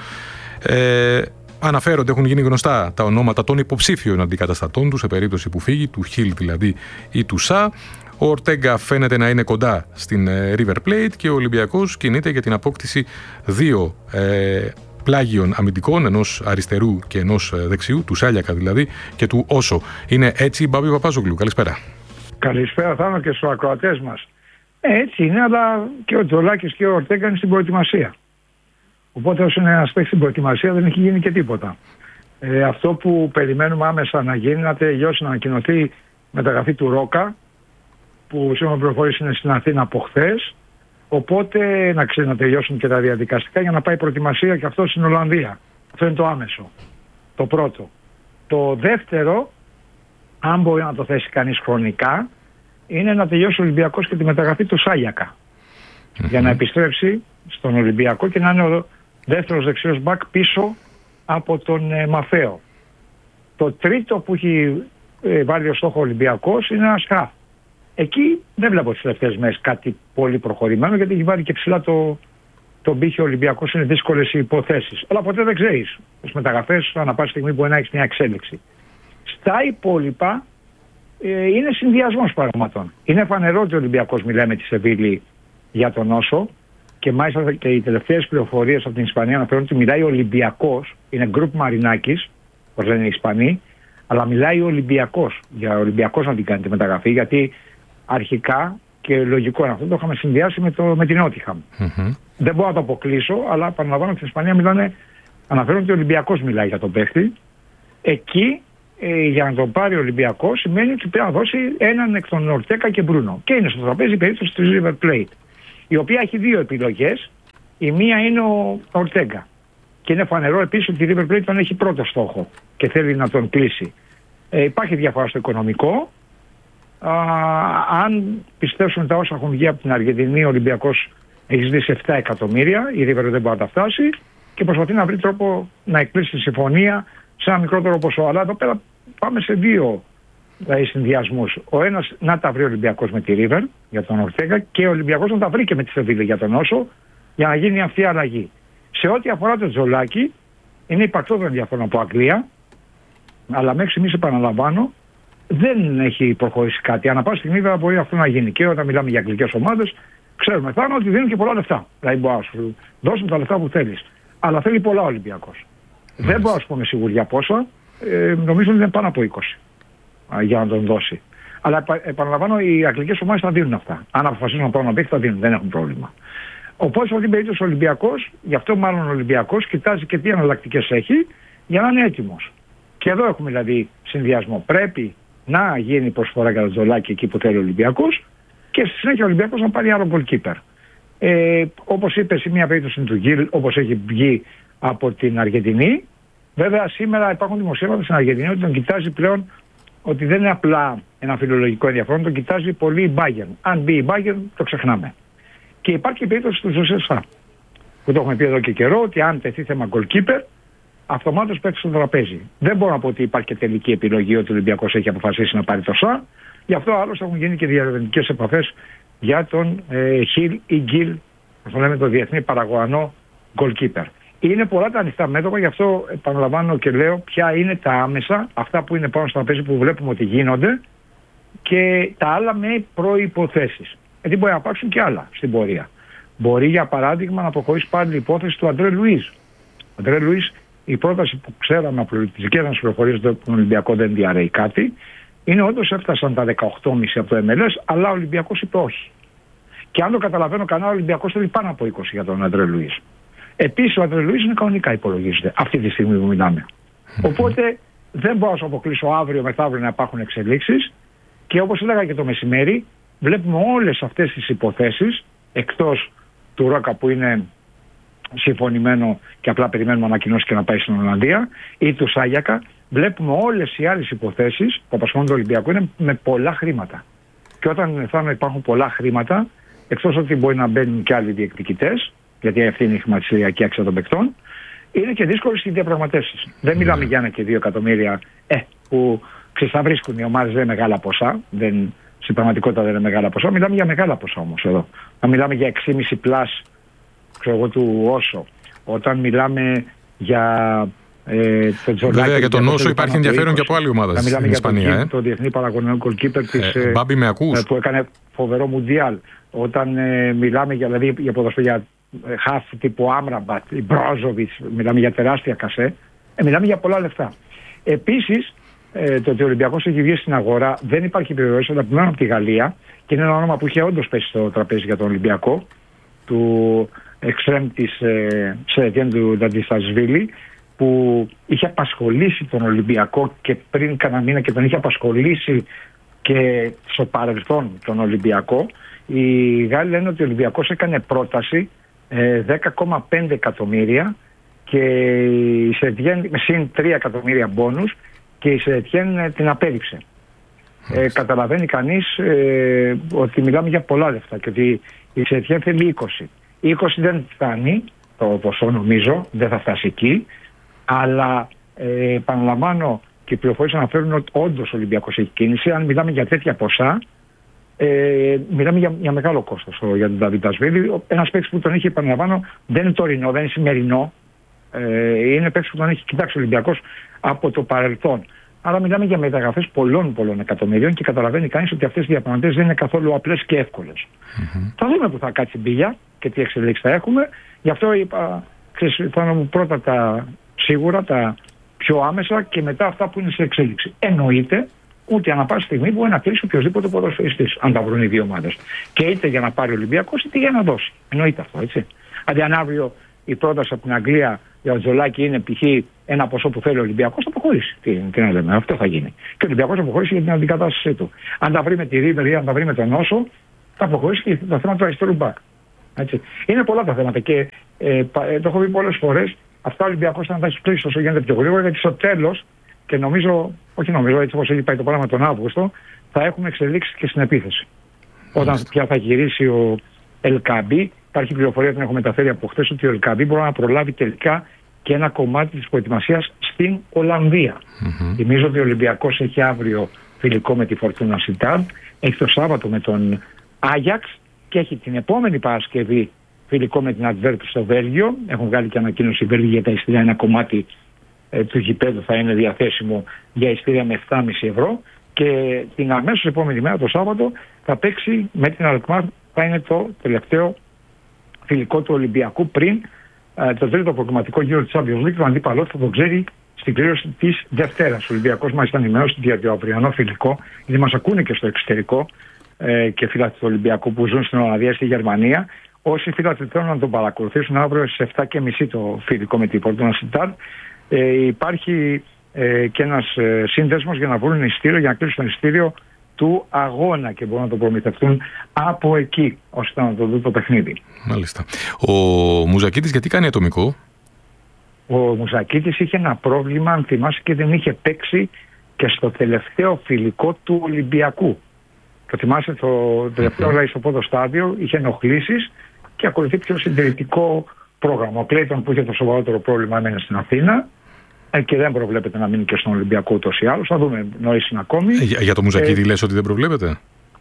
Ε, αναφέρονται, έχουν γίνει γνωστά τα ονόματα των υποψήφιων αντικαταστατών του σε περίπτωση που φύγει, του Χιλ δηλαδή ή του Σα. Ο Ορτέγκα φαίνεται να είναι κοντά στην River Plate και ο Ολυμπιακός κινείται για την απόκτηση δύο ε, πλάγιων αμυντικών, ενός αριστερού και ενός δεξιού, του Σάλιακα δηλαδή και του Όσο. Είναι έτσι, Μπάμπη Παπάζογλου. Καλησπέρα. Καλησπέρα, Θάνο, και στους ακροατές μας. Ε, έτσι είναι, αλλά και ο Τζολάκης και ο Ορτέγκα είναι στην προετοιμασία. Οπότε όσο είναι ένας παίκτης στην προετοιμασία δεν έχει γίνει και τίποτα. Ε, αυτό που περιμένουμε άμεσα να γίνει, να τελειώσει, να ανακοινωθεί μεταγραφή του Ρόκα, που σήμερα πληροφορίες είναι στην Αθήνα από χθες. Οπότε να ξέρει να τελειώσουν και τα διαδικαστικά για να πάει προετοιμασία και αυτό στην Ολλανδία. Αυτό είναι το άμεσο. Το πρώτο. Το δεύτερο, αν μπορεί να το θέσει κανείς χρονικά, είναι να τελειώσει ο Ολυμπιακός και τη μεταγραφή του Σάλιακα. Mm-hmm. Για να επιστρέψει στον Ολυμπιακό και να είναι ο δεύτερος δεξιός μπακ πίσω από τον ε, Μαφαίο. Το τρίτο που έχει ε, βάλει ως στόχο ο Ολυμπιακός είναι ένα σκάφ. Εκεί δεν βλέπω τις τελευταίες μέρες κάτι πολύ προχωρημένο, γιατί έχει βάλει και ψηλά το, το μπήχε ο Ολυμπιακός, είναι δύσκολες οι υποθέσεις. Αλλά ποτέ δεν ξέρεις. Τις μεταγραφές, ανά πάση στιγμή μπορεί να έχεις μια εξέλιξη. Στα υπόλοιπα ε, είναι συνδυασμός πραγματών. Είναι φανερό ότι ο Ολυμπιακός μιλάει με τη Σεβίλη για τον Όσο και μάλιστα και οι τελευταίες πληροφορίες από την Ισπανία αναφέρουν ότι μιλάει ο Ολυμπιακός, είναι γκρουπ Μαρινάκης, όπως λένε οι Ισπανοί, αλλά μιλάει ο Ολυμπιακός, για ο Ολυμπιακός να την κάνει τη μεταγραφή, γιατί αρχικά, και λογικό είναι αυτό, το είχαμε συνδυάσει με, το, με την Νότιχαμ. Mm-hmm. Δεν μπορώ να το αποκλείσω, αλλά επαναλαμβάνω ότι στην Ισπανία μιλάνε, αναφέρουν ότι ο Ολυμπιακός μιλάει για τον παίχτη. Εκεί ε, για να τον πάρει ο Ολυμπιακός σημαίνει ότι πρέπει να δώσει έναν εκ των Ορτέγκα και Μπρούνο. Και είναι στο τραπέζι η περίπτωση της River Plate, η οποία έχει δύο επιλογές. Η μία είναι ο Ορτέγκα. Και είναι φανερό επίσης ότι η River Plate τον έχει πρώτο στόχο και θέλει να τον κλείσει. Ε, υπάρχει διαφορά στο οικονομικό. Α, αν πιστέψουν τα όσα έχουν βγει από την Αργεντινή, ο Ολυμπιακός έχει ζητήσει επτά εκατομμύρια, η River δεν μπορεί να τα φτάσει και προσπαθεί να βρει τρόπο να εκπλήσει τη συμφωνία σε ένα μικρότερο ποσό. Αλλά εδώ πέρα πάμε σε δύο δηλαδή, συνδυασμούς. Ο ένας να τα βρει ο Ολυμπιακός με τη River για τον Ορτέγκα και ο Ολυμπιακός να τα βρει και με τη Σεβίλη για τον Όσο για να γίνει αυτή η αλλαγή. Σε ό,τι αφορά το Τζολάκι, είναι υπαρκτό το ενδιαφέρον από Αγγλία, αλλά μέχρι στιγμής επαναλαμβάνω δεν έχει προχωρήσει κάτι. Ανά πάσα στιγμή βέβαια μπορεί αυτό να γίνει. Και όταν μιλάμε για αγγλικές ομάδες, ξέρουμε θα ότι δίνουν και πολλά λεφτά. Δηλαδή μπορεί να σου δώσουν τα λεφτά που θέλεις. Αλλά θέλει πολλά ο Ολυμπιακός. Mm. Δεν μπορώ να σου πω με σιγουριά πόσα. Ε, νομίζω ότι είναι πάνω από είκοσι α, για να τον δώσει. Αλλά επα, επαναλαμβάνω, οι αγγλικές ομάδες θα δίνουν αυτά. Αν αποφασίσουν να πάρουν να παίξει, θα δίνουν. Δεν έχουν πρόβλημα. Οπότε σε αυτήν την περίπτωση ο Ολυμπιακός, γι' αυτό μάλλον ο Ολυμπιακός κοιτάζει και τι εναλλακτικές έχει για να είναι έτοιμος. Και εδώ έχουμε δηλαδή συνδυασμό. Πρέπει να γίνει προσφορά για το Τζολάκι εκεί που θέλει ο Ολυμπιακός και στη συνέχεια ο Ολυμπιακός να πάρει άλλο goalkeeper. Ε, όπως είπες, μια περίπτωση είναι του Γκίλ, όπως έχει βγει από την Αργεντινή. Βέβαια σήμερα υπάρχουν δημοσίευματα στην Αργεντινή ότι τον κοιτάζει πλέον ότι δεν είναι απλά ένα φιλολογικό ενδιαφέρον, τον κοιτάζει πολύ η Bayern. Αν μπει η Bayern το ξεχνάμε. Και υπάρχει η περίπτωση του Ζωσέ Σα, που το έχουμε πει εδώ και καιρό, ότι αν τεθεί θέμα goalkeeper, αυτομάτως πέφτει στο τραπέζι. Δεν μπορώ να πω ότι υπάρχει και τελική επιλογή ότι ο Ολυμπιακός έχει αποφασίσει να πάρει το Σα. Γι' αυτό άλλωστε έχουν γίνει και διαρευνητικές επαφές για τον ε, Χιλ ή Γκίλ, αυτό λέμε το διεθνή παραγωγανό goalkeeper. Είναι πολλά τα ανοιχτά μέτωπα, γι' αυτό επαναλαμβάνω και λέω ποια είναι τα άμεσα, αυτά που είναι πάνω στο τραπέζι που βλέπουμε ότι γίνονται και τα άλλα με προϋποθέσεις. Γιατί μπορεί να υπάρξουν και άλλα στην πορεία. Μπορεί για παράδειγμα να προχωρήσει πάλι η υπόθεση του Αντρέ Λουίς. Ο Αντρέ Λουίς, η πρόταση που ξέραμε από τις δικές μας πληροφορίες ότι τον Ολυμπιακό δεν διαρρέει κάτι, είναι όντως έφτασαν τα δεκαοκτώ κόμμα πέντε από το εμ ελ ες, αλλά ο Ολυμπιακός είπε όχι. Και αν το καταλαβαίνω κανένα, ο Ολυμπιακός θέλει πάνω από είκοσι για τον Αντρέ Λουίς. Επίσης ο Αντρέ Λουίς είναι κανονικά υπολογίζεται αυτή τη στιγμή που μιλάμε. Οπότε δεν μπορώ να σου αποκλείσω αύριο μεθαύριο να υπάρχουν εξελίξεις και όπως έλεγα και το μεσημέρι, βλέπουμε όλες αυτές τις υποθέσεις εκτός του Ρόκα που είναι συμφωνημένο και απλά περιμένουμε ανακοινώσει και να πάει στην Ολλανδία ή του Σάγιακα, βλέπουμε όλες οι άλλες υποθέσεις που απασχολούν το Ολυμπιακό είναι με πολλά χρήματα. Και όταν θα υπάρχουν πολλά χρήματα, εκτός ότι μπορεί να μπαίνουν και άλλοι διεκδικητές, γιατί αυτή είναι η χρηματιστηριακή αξία των παικτών, είναι και δύσκολες οι διαπραγματεύσεις. Mm. Δεν μιλάμε για ένα και δύο εκατομμύρια ε, που ξεσταβρίσκουν οι ομάδες, δεν είναι μεγάλα ποσά. Δεν, στην πραγματικότητα δεν είναι μεγάλα ποσά. Μιλάμε για μεγάλα ποσά όμως εδώ. Να μιλάμε για έξι κόμμα πέντε πλάς ξέρω εγώ, του Όσο. Όταν μιλάμε για ε, το Τζολάκι. Βέβαια για τον Όσο υπάρχει ενδιαφέρον και από άλλη ομάδα στην Ισπανία. Για ε. το διεθνή παραγωνιό goalkeeper της, ε, Μπάμπη, με ακούς? Ε, που έκανε φοβερό μουντιάλ. Όταν ε, μιλάμε για, δηλαδή, για ποδοσφαίρια ε, χαφ τύπου Άμραμπατ, Μπρόζοβιτς, μιλάμε για τεράστια κασέ, ε, μιλάμε για πολλά λεφτά. Επίσης, ε, το ότι ο Ολυμπιακός έχει βγει στην αγορά δεν υπάρχει επιβεβαίωση, αλλά πλέον από τη Γαλλία και είναι ένα όνομα που είχε όντως πέσει στο τραπέζι για τον Ολυμπιακό, του εξτρέμ της ε, Σερετιέν του Νταντιστασβίλη, που είχε απασχολήσει τον Ολυμπιακό και πριν κάνα μήνα και τον είχε απασχολήσει και στο παρελθόν τον Ολυμπιακό. Οι Γάλλοι λένε ότι ο Ολυμπιακός έκανε πρόταση ε, δέκα κόμμα πέντε εκατομμύρια και η Σερετιέν συν τρία εκατομμύρια μπόνους και η Σερετιέν την απέριψε. Ε, καταλαβαίνει κανείς ε, ότι μιλάμε για πολλά λεφτά και ότι η Σερετιέν θέλει είκοσι. είκοσι δεν φτάνει το ποσό, νομίζω, δεν θα φτάσει εκεί, αλλά ε, επαναλαμβάνω και οι πληροφορίες αναφέρουν ότι όντως ο Ολυμπιακός έχει κίνηση. Αν μιλάμε για τέτοια ποσά, ε, μιλάμε για, για μεγάλο κόστος για τον Νταβιντασβίλη. Ένας παίκτης που τον έχει, επαναλαμβάνω, δεν είναι τωρινό, δεν είναι σημερινό. Ε, είναι παίκτης που τον έχει κοιτάξει ο Ολυμπιακός από το παρελθόν. Άρα μιλάμε για μεταγραφές πολλών πολλών εκατομμυρίων και καταλαβαίνει κανείς ότι αυτές οι διαπραγματεύσεις δεν είναι καθόλου απλές και εύκολες. Mm-hmm. Θα δούμε που θα κάτσει η μπίλια και τι εξελίξεις θα έχουμε. Γι' αυτό είπα, θα μου πρώτα τα σίγουρα, τα πιο άμεσα και μετά αυτά που είναι σε εξέλιξη. Εννοείται ότι ανά πάση στιγμή μπορεί να κλείσει οποιοδήποτε ποδοσφαιριστής, αν τα βρουν οι δύο ομάδες. Και είτε για να πάρει ο Ολυμπιακός είτε για να δώσει. Εννοείται αυτό, έτσι. Αντί αν αύριο η πρόταση από την Αγγλία για ο Τζολάκι είναι π.χ. ένα ποσό που θέλει ο Ολυμπιακός, θα προχωρήσει. Τι, τι να λέμε, αυτό θα γίνει. Και ο Ολυμπιακός θα προχωρήσει για την αντικατάστασή του. Αν τα βρει με τη Ρίβερ ή αν τα βρει με τον Όσο, θα προχωρήσει και το θέμα του αριστερού μπακ. Έτσι. Είναι πολλά τα θέματα και ε, το έχω πει πολλές φορές. Αυτά ο Ολυμπιακός θα τα έχει κλείσει όσο γίνεται πιο γρήγορα, γιατί στο τέλος, και νομίζω, όχι νομίζω, έτσι όπως έχει πάει το πράγμα τον Αύγουστο, θα έχουμε εξελίξει και στην επίθεση. Όταν πια θα γυρίσει ο Ελκαμπή, υπάρχει πληροφορία, την έχω μεταφέρει από χθες, ότι ο Ελκαμπή μπορεί να προλάβει τελικά και ένα κομμάτι της προετοιμασίας στην Ολλανδία. Mm-hmm. Θυμίζω ότι ο Ολυμπιακός έχει αύριο φιλικό με τη Φορτούνα Σιτάρντ, έχει το Σάββατο με τον Άγιαξ και έχει την επόμενη Παρασκευή φιλικό με την Αντβέρπ στο Βέλγιο. Έχουν βγάλει και ανακοίνωση οι Βέλγοι για τα εισιτήρια. Ένα κομμάτι ε, του γηπέδου θα είναι διαθέσιμο για εισιτήρια με επτά κόμμα πέντε ευρώ. Και την αμέσως επόμενη μέρα, το Σάββατο, θα παίξει με την Αλκμάρ. Θα είναι το τελευταίο φιλικό του Ολυμπιακού πριν ε, το τρίτο προκριματικό γύρο της Champions League. Το αντίπαλό θα το ξέρει στην κλήρωση της Δευτέρας. Ο Ολυμπιακός μάλιστα ενημερώσει για το αυριανό φιλικό, γιατί μας ακούνε και στο εξωτερικό ε, και φίλαθλοι του Ολυμπιακού που ζουν στην Ολλανδία, στη Γερμανία. Όσοι φίλαθλοι θέλουν να τον παρακολουθήσουν, αύριο στις επτά και μισή το φιλικό με την Φορτούνα Σιτάρντ. Ε, υπάρχει ε, και ένας ε, σύνδεσμος για να βρουν εισιτήριο, για να κλείσουν το εισιτήριο του αγώνα και μπορούν να το προμηθευτούν από εκεί, ώστε να το δουν το παιχνίδι. Μάλιστα. Ο Μουζακίτης γιατί κάνει ατομικό? Ο Μουζακίτης είχε ένα πρόβλημα, αν θυμάσαι, και δεν είχε παίξει και στο τελευταίο φιλικό του Ολυμπιακού. Το θυμάσαι, το τελευταίο mm-hmm. στο πόδο στάδιο είχε ενοχλήσεις και ακολουθεί πιο συντηρητικό πρόγραμμα. Ο Κλέιτον που είχε το σοβαρότερο πρόβλημα έμενε στην Αθήνα ε, και δεν προβλέπεται να μείνει και στον Ολυμπιακό ούτως ή άλλως. Θα δούμε, νωρίς είναι ακόμη. Ε, για, για το Μουζακίτη ε, λες ότι δεν προβλέπεται?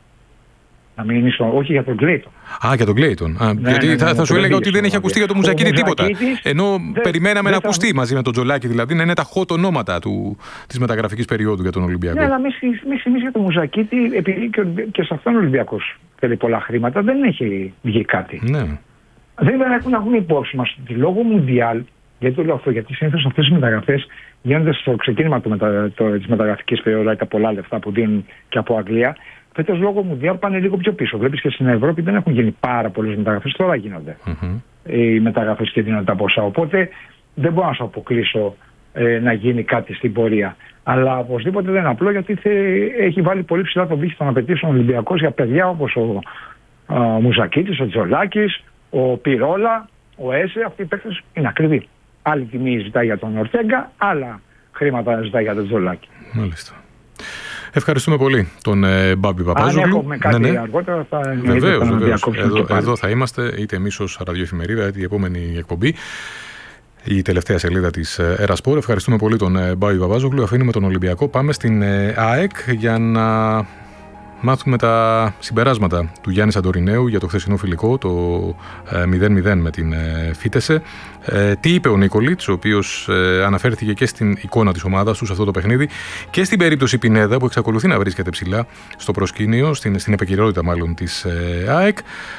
Να μείνει στο, όχι για τον Κλέιτον. Α, για τον Κλέιτον. Ναι, γιατί ναι, ναι, θα, ναι, θα σου έλεγα ότι δεν έχει ακουστεί για τον Μουζακίτη τίποτα. Ενώ δε, περιμέναμε δε, να ακουστεί θα... μαζί με τον Τζολάκη, δηλαδή να είναι τα hot ονόματα της μεταγραφικής περίοδου για τον Ολυμπιακό. Ναι, αλλά εμείς για τον Μουζακίτη, επειδή και, και σε αυτόν ο Ολυμπιακός θέλει πολλά χρήματα, δεν έχει βγει κάτι. Ναι. Δεν έχουν να βγουν υπόψη μας ότι λόγω Μουντιάλ, γιατί το λέω αυτό, γιατί συνήθως αυτές οι μεταγραφές γίνονται στο ξεκίνημα της μεταγραφικής περίοδου, τα πολλά λεφτά που δίνουν και από Αγγλία. Φέτος λόγω Μουντιάλ πάνε λίγο πιο πίσω. Βλέπεις και στην Ευρώπη δεν έχουν γίνει πάρα πολλές μεταγραφές, τώρα γίνονται mm-hmm. οι μεταγραφές και δίνονται τα ποσά. Οπότε δεν μπορώ να σου αποκλείσω ε, να γίνει κάτι στην πορεία. Αλλά οπωσδήποτε δεν είναι απλό, γιατί θε, έχει βάλει πολύ ψηλά το βήχη των απαιτήσεων Ολυμπιακός για παιδιά όπως ο α, Μουζακίτης, ο Τζολάκης, ο Πυρόλα, ο Έσε. Αυτοί οι παίκτες είναι ακριβοί. Άλλη τιμή ζητάει για τον Ορτέγκα, άλλα χρήματα ζητάει για τον Τζολάκη. Μάλιστα. Ευχαριστούμε πολύ τον ε, Μπάμπη Παπάζογλου. Αν έχουμε κάτι ναι, ναι. αργότερα θα βεβαίως, βεβαίως. Εδώ, εδώ θα είμαστε, είτε εμείς ως ραδιοεφημερίδα, είτε η επόμενη εκπομπή, η τελευταία σελίδα της Ερασπόρ. Ευχαριστούμε πολύ τον ε, Μπάμπη Παπάζογλου. Αφήνουμε τον Ολυμπιακό. Πάμε στην ε, ΑΕΚ για να μάθουμε τα συμπεράσματα του Γιάννη Σαντορινέου για το χθεσινό φιλικό, το ε, μηδέν μηδέν με την ε, Φίτεσε. Ε, τι είπε ο Νίκολιτς, ο οποίος ε, αναφέρθηκε και στην εικόνα της ομάδας του σε αυτό το παιχνίδι και στην περίπτωση Πινέδα, που εξακολουθεί να βρίσκεται ψηλά στο προσκήνιο, στην, στην επικαιρότητα μάλλον της ε, ΑΕΚ.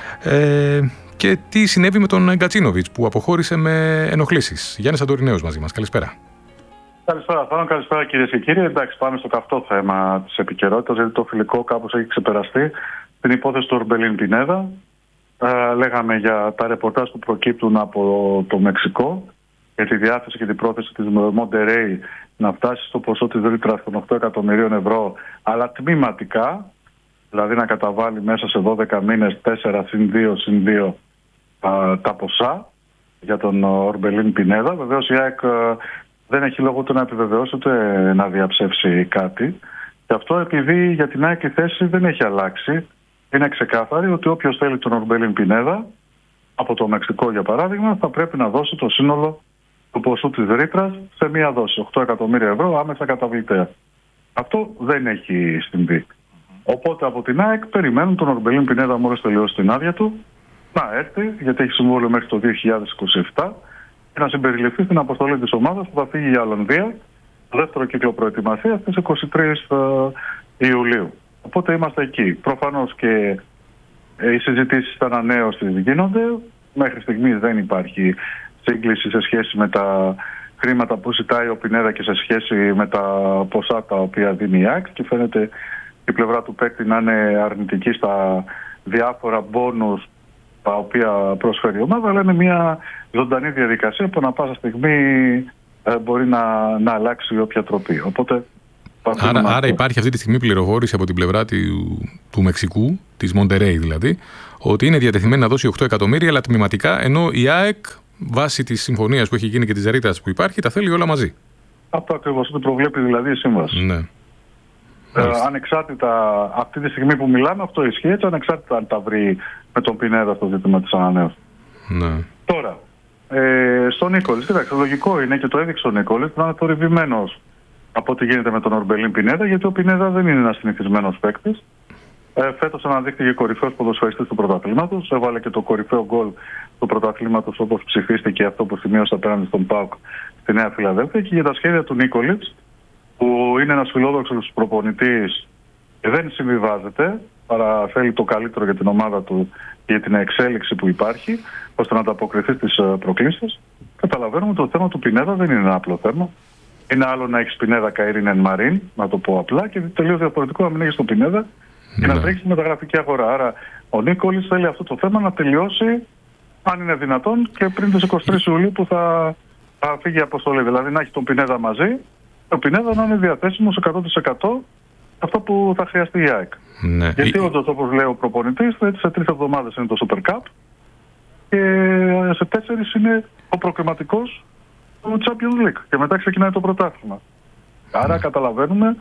Ε, και τι συνέβη με τον Γκατσίνοβιτς, που αποχώρησε με ενοχλήσεις. Γιάννη Σαντορινέος μαζί μας. Καλησπέρα. Καλησπέρα, Θάνο. Καλησπέρα, κυρίες και κύριοι. Εντάξει, πάμε στο καυτό θέμα της επικαιρότητας, γιατί το φιλικό κάπως έχει ξεπεραστεί. Την υπόθεση του Ορμπελίν Πινέδα. Ε, λέγαμε για τα ρεπορτάζ που προκύπτουν από το Μεξικό, για τη διάθεση και την πρόθεση της Μοντερέι να φτάσει στο ποσό της ρήτρας των οκτώ εκατομμυρίων ευρώ, αλλά τμήματικά, δηλαδή να καταβάλει μέσα σε δώδεκα μήνες τέσσερα συν δύο συν δύο ε, τα ποσά για τον Ορμπελίν Πινέδα. Βεβαίως η ΑΕΚ δεν έχει λόγο ούτε να επιβεβαιώσει ούτε να διαψεύσει κάτι. Και αυτό επειδή για την ΑΕΚ η θέση δεν έχει αλλάξει. Είναι ξεκάθαρη ότι όποιος θέλει τον Ορμπελίν Πινέδα, από το Μεξικό για παράδειγμα, θα πρέπει να δώσει το σύνολο του ποσού της ρήτρας σε μία δόση, οκτώ εκατομμύρια ευρώ άμεσα καταβλητέα. Αυτό δεν έχει συμβεί. Οπότε από την ΑΕΚ περιμένουν τον Ορμπελίν Πινέδα μόλις τελειώσει την άδεια του να έρθει, γιατί έχει συμβόλαιο μέχρι το δύο χιλιάδες είκοσι επτά, και να συμπεριληφθεί στην αποστολή της ομάδας που θα φύγει για Ολλανδία, το δεύτερο κύκλο προετοιμασίας στις είκοσι τρεις Ιουλίου. Οπότε είμαστε εκεί. Προφανώς και οι συζητήσεις στα ανανέωση γίνονται. Μέχρι στιγμής δεν υπάρχει σύγκληση σε σχέση με τα χρήματα που ζητάει ο Πινέδα και σε σχέση με τα ποσά τα οποία δίνει η ΑΕΚ, και φαίνεται η πλευρά του παίκτη να είναι αρνητική στα διάφορα μπόνους τα οποία προσφέρει η ομάδα, αλλά είναι μια ζωντανή διαδικασία που ανά πάσα στιγμή ε, μπορεί να, να αλλάξει όποια τροπή. Οπότε, άρα, άρα υπάρχει αυτή τη στιγμή πληροφόρηση από την πλευρά του, του Μεξικού, της Μοντερέι δηλαδή, ότι είναι διατεθειμένη να δώσει οκτώ εκατομμύρια, αλλά τμηματικά, ενώ η ΑΕΚ, βάσει της συμφωνίας που έχει γίνει και της ρήτρας που υπάρχει, τα θέλει όλα μαζί. Αυτό ακριβώς, ότι προβλέπει δηλαδή η σύμβαση. Ναι. Ε, ανεξάρτητα, αυτή τη στιγμή που μιλάμε, αυτό ισχύει, έτσι, ανεξάρτητα αν τα βρει με τον Πινέδα στο ζήτημα της ανανέωσης. Ναι. Τώρα, ε, στον Νίκολιτς, κοιτάξτε, λογικό είναι και το έδειξε ο Νίκολιτς να είναι θορυβημένος από ό,τι γίνεται με τον Ορμπελίν Πινέδα, γιατί ο Πινέδα δεν είναι ένας συνηθισμένος παίκτης. Ε, φέτος αναδείχθηκε κορυφαίος ποδοσφαιριστής του πρωταθλήματος, έβαλε και το κορυφαίο γκολ του πρωταθλήματος όπως ψηφίστηκε αυτό που σημείωσε απέναντι στον ΠΑΟΚ στη Νέα Φιλαδέλφια, και για τα σχέδια του Νίκολιτς, που είναι ένας φιλόδοξος προπονητής και δεν συμβιβάζεται, παρά θέλει το καλύτερο για την ομάδα του και για την εξέλιξη που υπάρχει, ώστε να ανταποκριθεί στις προκλήσεις. Καταλαβαίνουμε ότι το θέμα του Πινέδα δεν είναι ένα απλό θέμα. Είναι άλλο να έχει Πινέδα Καΐριν εν Μαρίν, να το πω απλά, και τελείως διαφορετικό να μην έχει τον Πινέδα και να τρέχει στη μεταγραφική αγορά. Άρα ο Νίκολιτς θέλει αυτό το θέμα να τελειώσει, αν είναι δυνατόν, και πριν τις εικοστή τρίτη Ιουλίου που θα, θα φύγει η αποστολή. Δηλαδή να έχει τον Πινέδα μαζί, ο Πινέδα να είναι διαθέσιμος εκατό τοις εκατό αυτό που θα χρειαστεί η ΑΕΚ. Ναι. Γιατί όντως, όπως λέει ο προπονητής, σε τρεις εβδομάδες είναι το Super Cup και σε τέσσερις είναι ο προκριματικός του Champions League και μετά ξεκινάει το πρωτάθλημα. Άρα καταλαβαίνουμε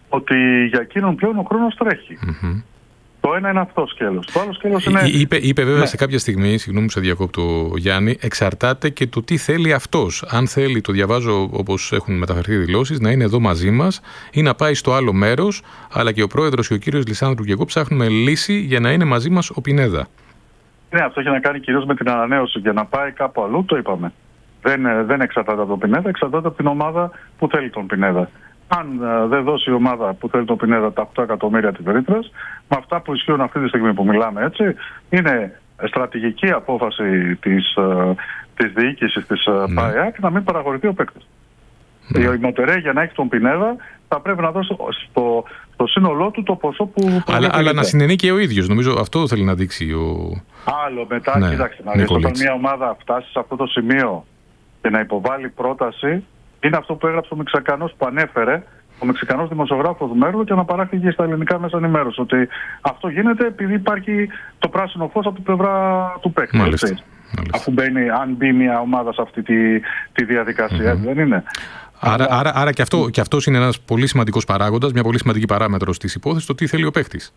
ότι για εκείνον πλέον ο χρόνος τρέχει. Mm-hmm. Το ένα είναι αυτό σκέλος. Το άλλο σκέλος είναι... Είπε, είπε βέβαια ναι. σε κάποια στιγμή, συγγνώμη που σε διακόπτω Γιάννη, εξαρτάται και το τι θέλει αυτός. Αν θέλει, το διαβάζω όπως έχουν μεταφερθεί δηλώσεις, να είναι εδώ μαζί μας ή να πάει στο άλλο μέρος, αλλά και ο πρόεδρος και ο κύριος Λισάνδρου και εγώ ψάχνουμε λύση για να είναι μαζί μας ο Πινέδα. Ναι, αυτό έχει να κάνει κυρίως με την ανανέωση. Για να πάει κάπου αλλού, το είπαμε. Δεν, δεν εξαρτάται από τον Πινέδα, εξαρτάται από την ομάδα που θέλει τον Πινέδα. Αν uh, δεν δώσει η ομάδα που θέλει τον Πινέδα τα οκτώ εκατομμύρια της ρήτρας, με αυτά που ισχύουν αυτή τη στιγμή που μιλάμε, έτσι, είναι στρατηγική απόφαση της, uh, της διοίκησης της uh, mm. ΠΑΕΑΚ να μην παραχωρηθεί ο παίκτης. Mm. Η Μοντερέι για να έχει τον Πινέδα θα πρέπει να δώσει στο, στο σύνολό του το ποσό που... Αλλά, αλλά να συνενεί και ο ίδιος, νομίζω αυτό θέλει να δείξει ο... Άλλο μετά, ναι, κοίταξε, να δεις, όταν μια ομάδα φτάσει σε αυτό το σημείο και να υποβάλει πρόταση, είναι αυτό που έγραψε ο Μεξικανός που ανέφερε, ο Μεξικανός δημοσιογράφος Μέρλο, και αναπαράχθηκε στα ελληνικά μέσα ενημέρωση. Ότι αυτό γίνεται επειδή υπάρχει το πράσινο φως από την πλευρά του παίκτη. Αφού μπαίνει, αν μπει μια ομάδα σε αυτή τη, τη διαδικασία, mm-hmm. δεν είναι. Άρα, Αλλά... άρα, άρα και, αυτό, και αυτός είναι ένας πολύ σημαντικός παράγοντας, μια πολύ σημαντική παράμετρος της υπόθεσης, το τι θέλει ο παίκτης.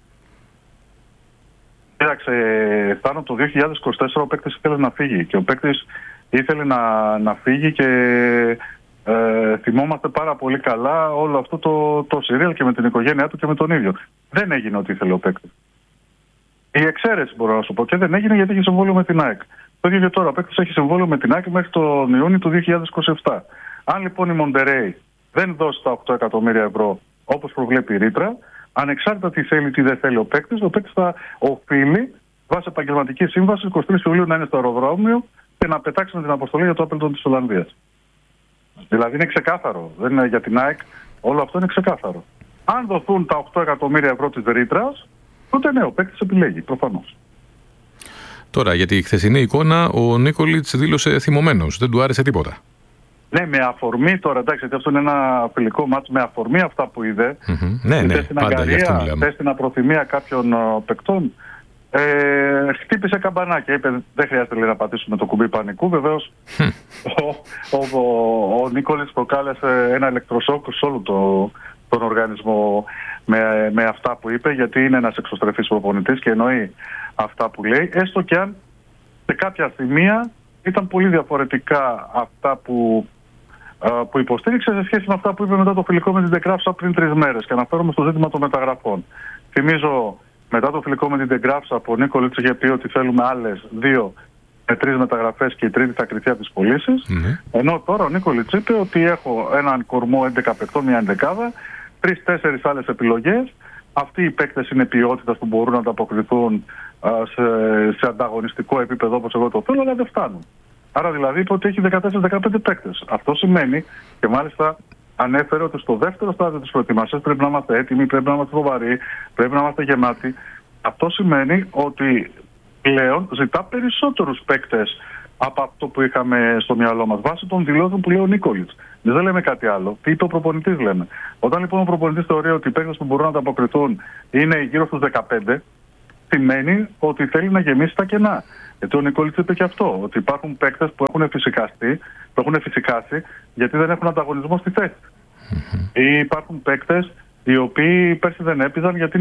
Κοίταξε, φτάνω το δύο χιλιάδες είκοσι τέσσερα ο παίκτης ήθελε να φύγει και ο παίκτης ήθελε να, να φύγει και ε, θυμόμαστε πάρα πολύ καλά όλο αυτό το, το σιρίλ και με την οικογένειά του και με τον ίδιο. Δεν έγινε ό,τι ήθελε ο παίκτης. Η εξαίρεση μπορώ να σου πω, και δεν έγινε γιατί έχει συμβόλαιο με την ΑΕΚ. Το ίδιο και τώρα, ο παίκτης έχει συμβόλαιο με την ΑΕΚ μέχρι τον Ιούνιο του δύο χιλιάδες είκοσι επτά. Αν λοιπόν η Μοντερέι δεν δώσει τα οκτώ εκατομμύρια ευρώ όπως προβλέπει η ρήτρα, ανεξάρτητα τι θέλει, τι δεν θέλει ο παίκτης, ο παίκτης θα οφείλει βάσει επαγγελματική σύμβαση εικοστή τρίτη Ιουλίου να είναι στο αεροδρόμιο και να πετάξει με την αποστολή για το Άπελτον της Ολλανδίας. Δηλαδή είναι ξεκάθαρο. Δεν είναι για την ΑΕΚ, όλο αυτό είναι ξεκάθαρο. Αν δοθούν τα οκτώ εκατομμύρια ευρώ της ρήτρας, τότε ναι, ο παίκτης επιλέγει, προφανώς. Τώρα, για τη χθεσινή εικόνα, ο Νίκολιτς δήλωσε θυμωμένος. Δεν του άρεσε τίποτα. Ναι, με αφορμή τώρα, εντάξει, γιατί αυτό είναι ένα φιλικό μάτσο, με αφορμή αυτά που είδε. Mm-hmm. Ναι, ναι, στην αγκαρία, θε στην απροθυμία κάποιων uh, παικτών. Ε, χτύπησε καμπανάκια. Είπε δεν χρειάζεται λέει, να πατήσουμε το κουμπί πανικού. Βεβαίως ο, ο, ο, ο Νίκολιτς προκάλεσε ένα ηλεκτροσόκ σε όλο το, τον οργανισμό με, με αυτά που είπε, γιατί είναι ένας εξωστρεφής προπονητής και εννοεί αυτά που λέει, έστω και αν σε κάποια σημεία ήταν πολύ διαφορετικά αυτά που, uh, που υποστήριξε σε σχέση με αυτά που είπε μετά το φιλικό με την Τεγκράφσα πριν τρεις μέρες. Και αναφέρομαι στο ζήτημα των μεταγραφών. Θυμίζω, μετά το φιλικό με την Τεγκράφσα, που ο Νίκολιτς είχε πει ότι θέλουμε άλλες δύο με τρεις μεταγραφές και η τρίτη θα κριθεί από τις πωλήσεις. Mm-hmm. Ενώ τώρα ο Νίκολιτς είπε ότι έχω έναν κορμό έντεκα παικτών, μια ενδεκάδα, τρεις-τέσσερις άλλες επιλογές. Αυτοί οι παίκτες είναι ποιότητας που μπορούν να ανταποκριθούν σε, σε ανταγωνιστικό επίπεδο όπως εγώ το θέλω, αλλά δεν φτάνουν. Άρα δηλαδή είπε ότι έχει δεκατέσσερα δεκαπέντε παίκτες. Αυτό σημαίνει, και μάλιστα ανέφερε, ότι στο δεύτερο στάδιο της προετοιμασίας πρέπει να είμαστε έτοιμοι, πρέπει να είμαστε σοβαροί, πρέπει να είμαστε γεμάτοι. Αυτό σημαίνει ότι πλέον ζητά περισσότερους παίκτες από αυτό που είχαμε στο μυαλό μας, βάσει των δηλώσεων που λέει ο Νίκολιτς. Δεν λέμε κάτι άλλο. Τι είπε ο προπονητής, λέμε. Όταν λοιπόν ο προπονητής θεωρεί ότι οι παίκτες που μπορούν να ανταποκριθούν είναι γύρω στους δεκαπέντε, σημαίνει ότι θέλει να γεμίσει τα κενά. Γιατί ο Νικόλιτς είπε και αυτό, ότι υπάρχουν παίκτες που έχουν φυσικαστεί, που έχουν φυσικάσει, γιατί δεν έχουν ανταγωνισμό στη θέση. Mm-hmm. Ή υπάρχουν παίκτες οι οποίοι πέρσι δεν έπαιζαν γιατί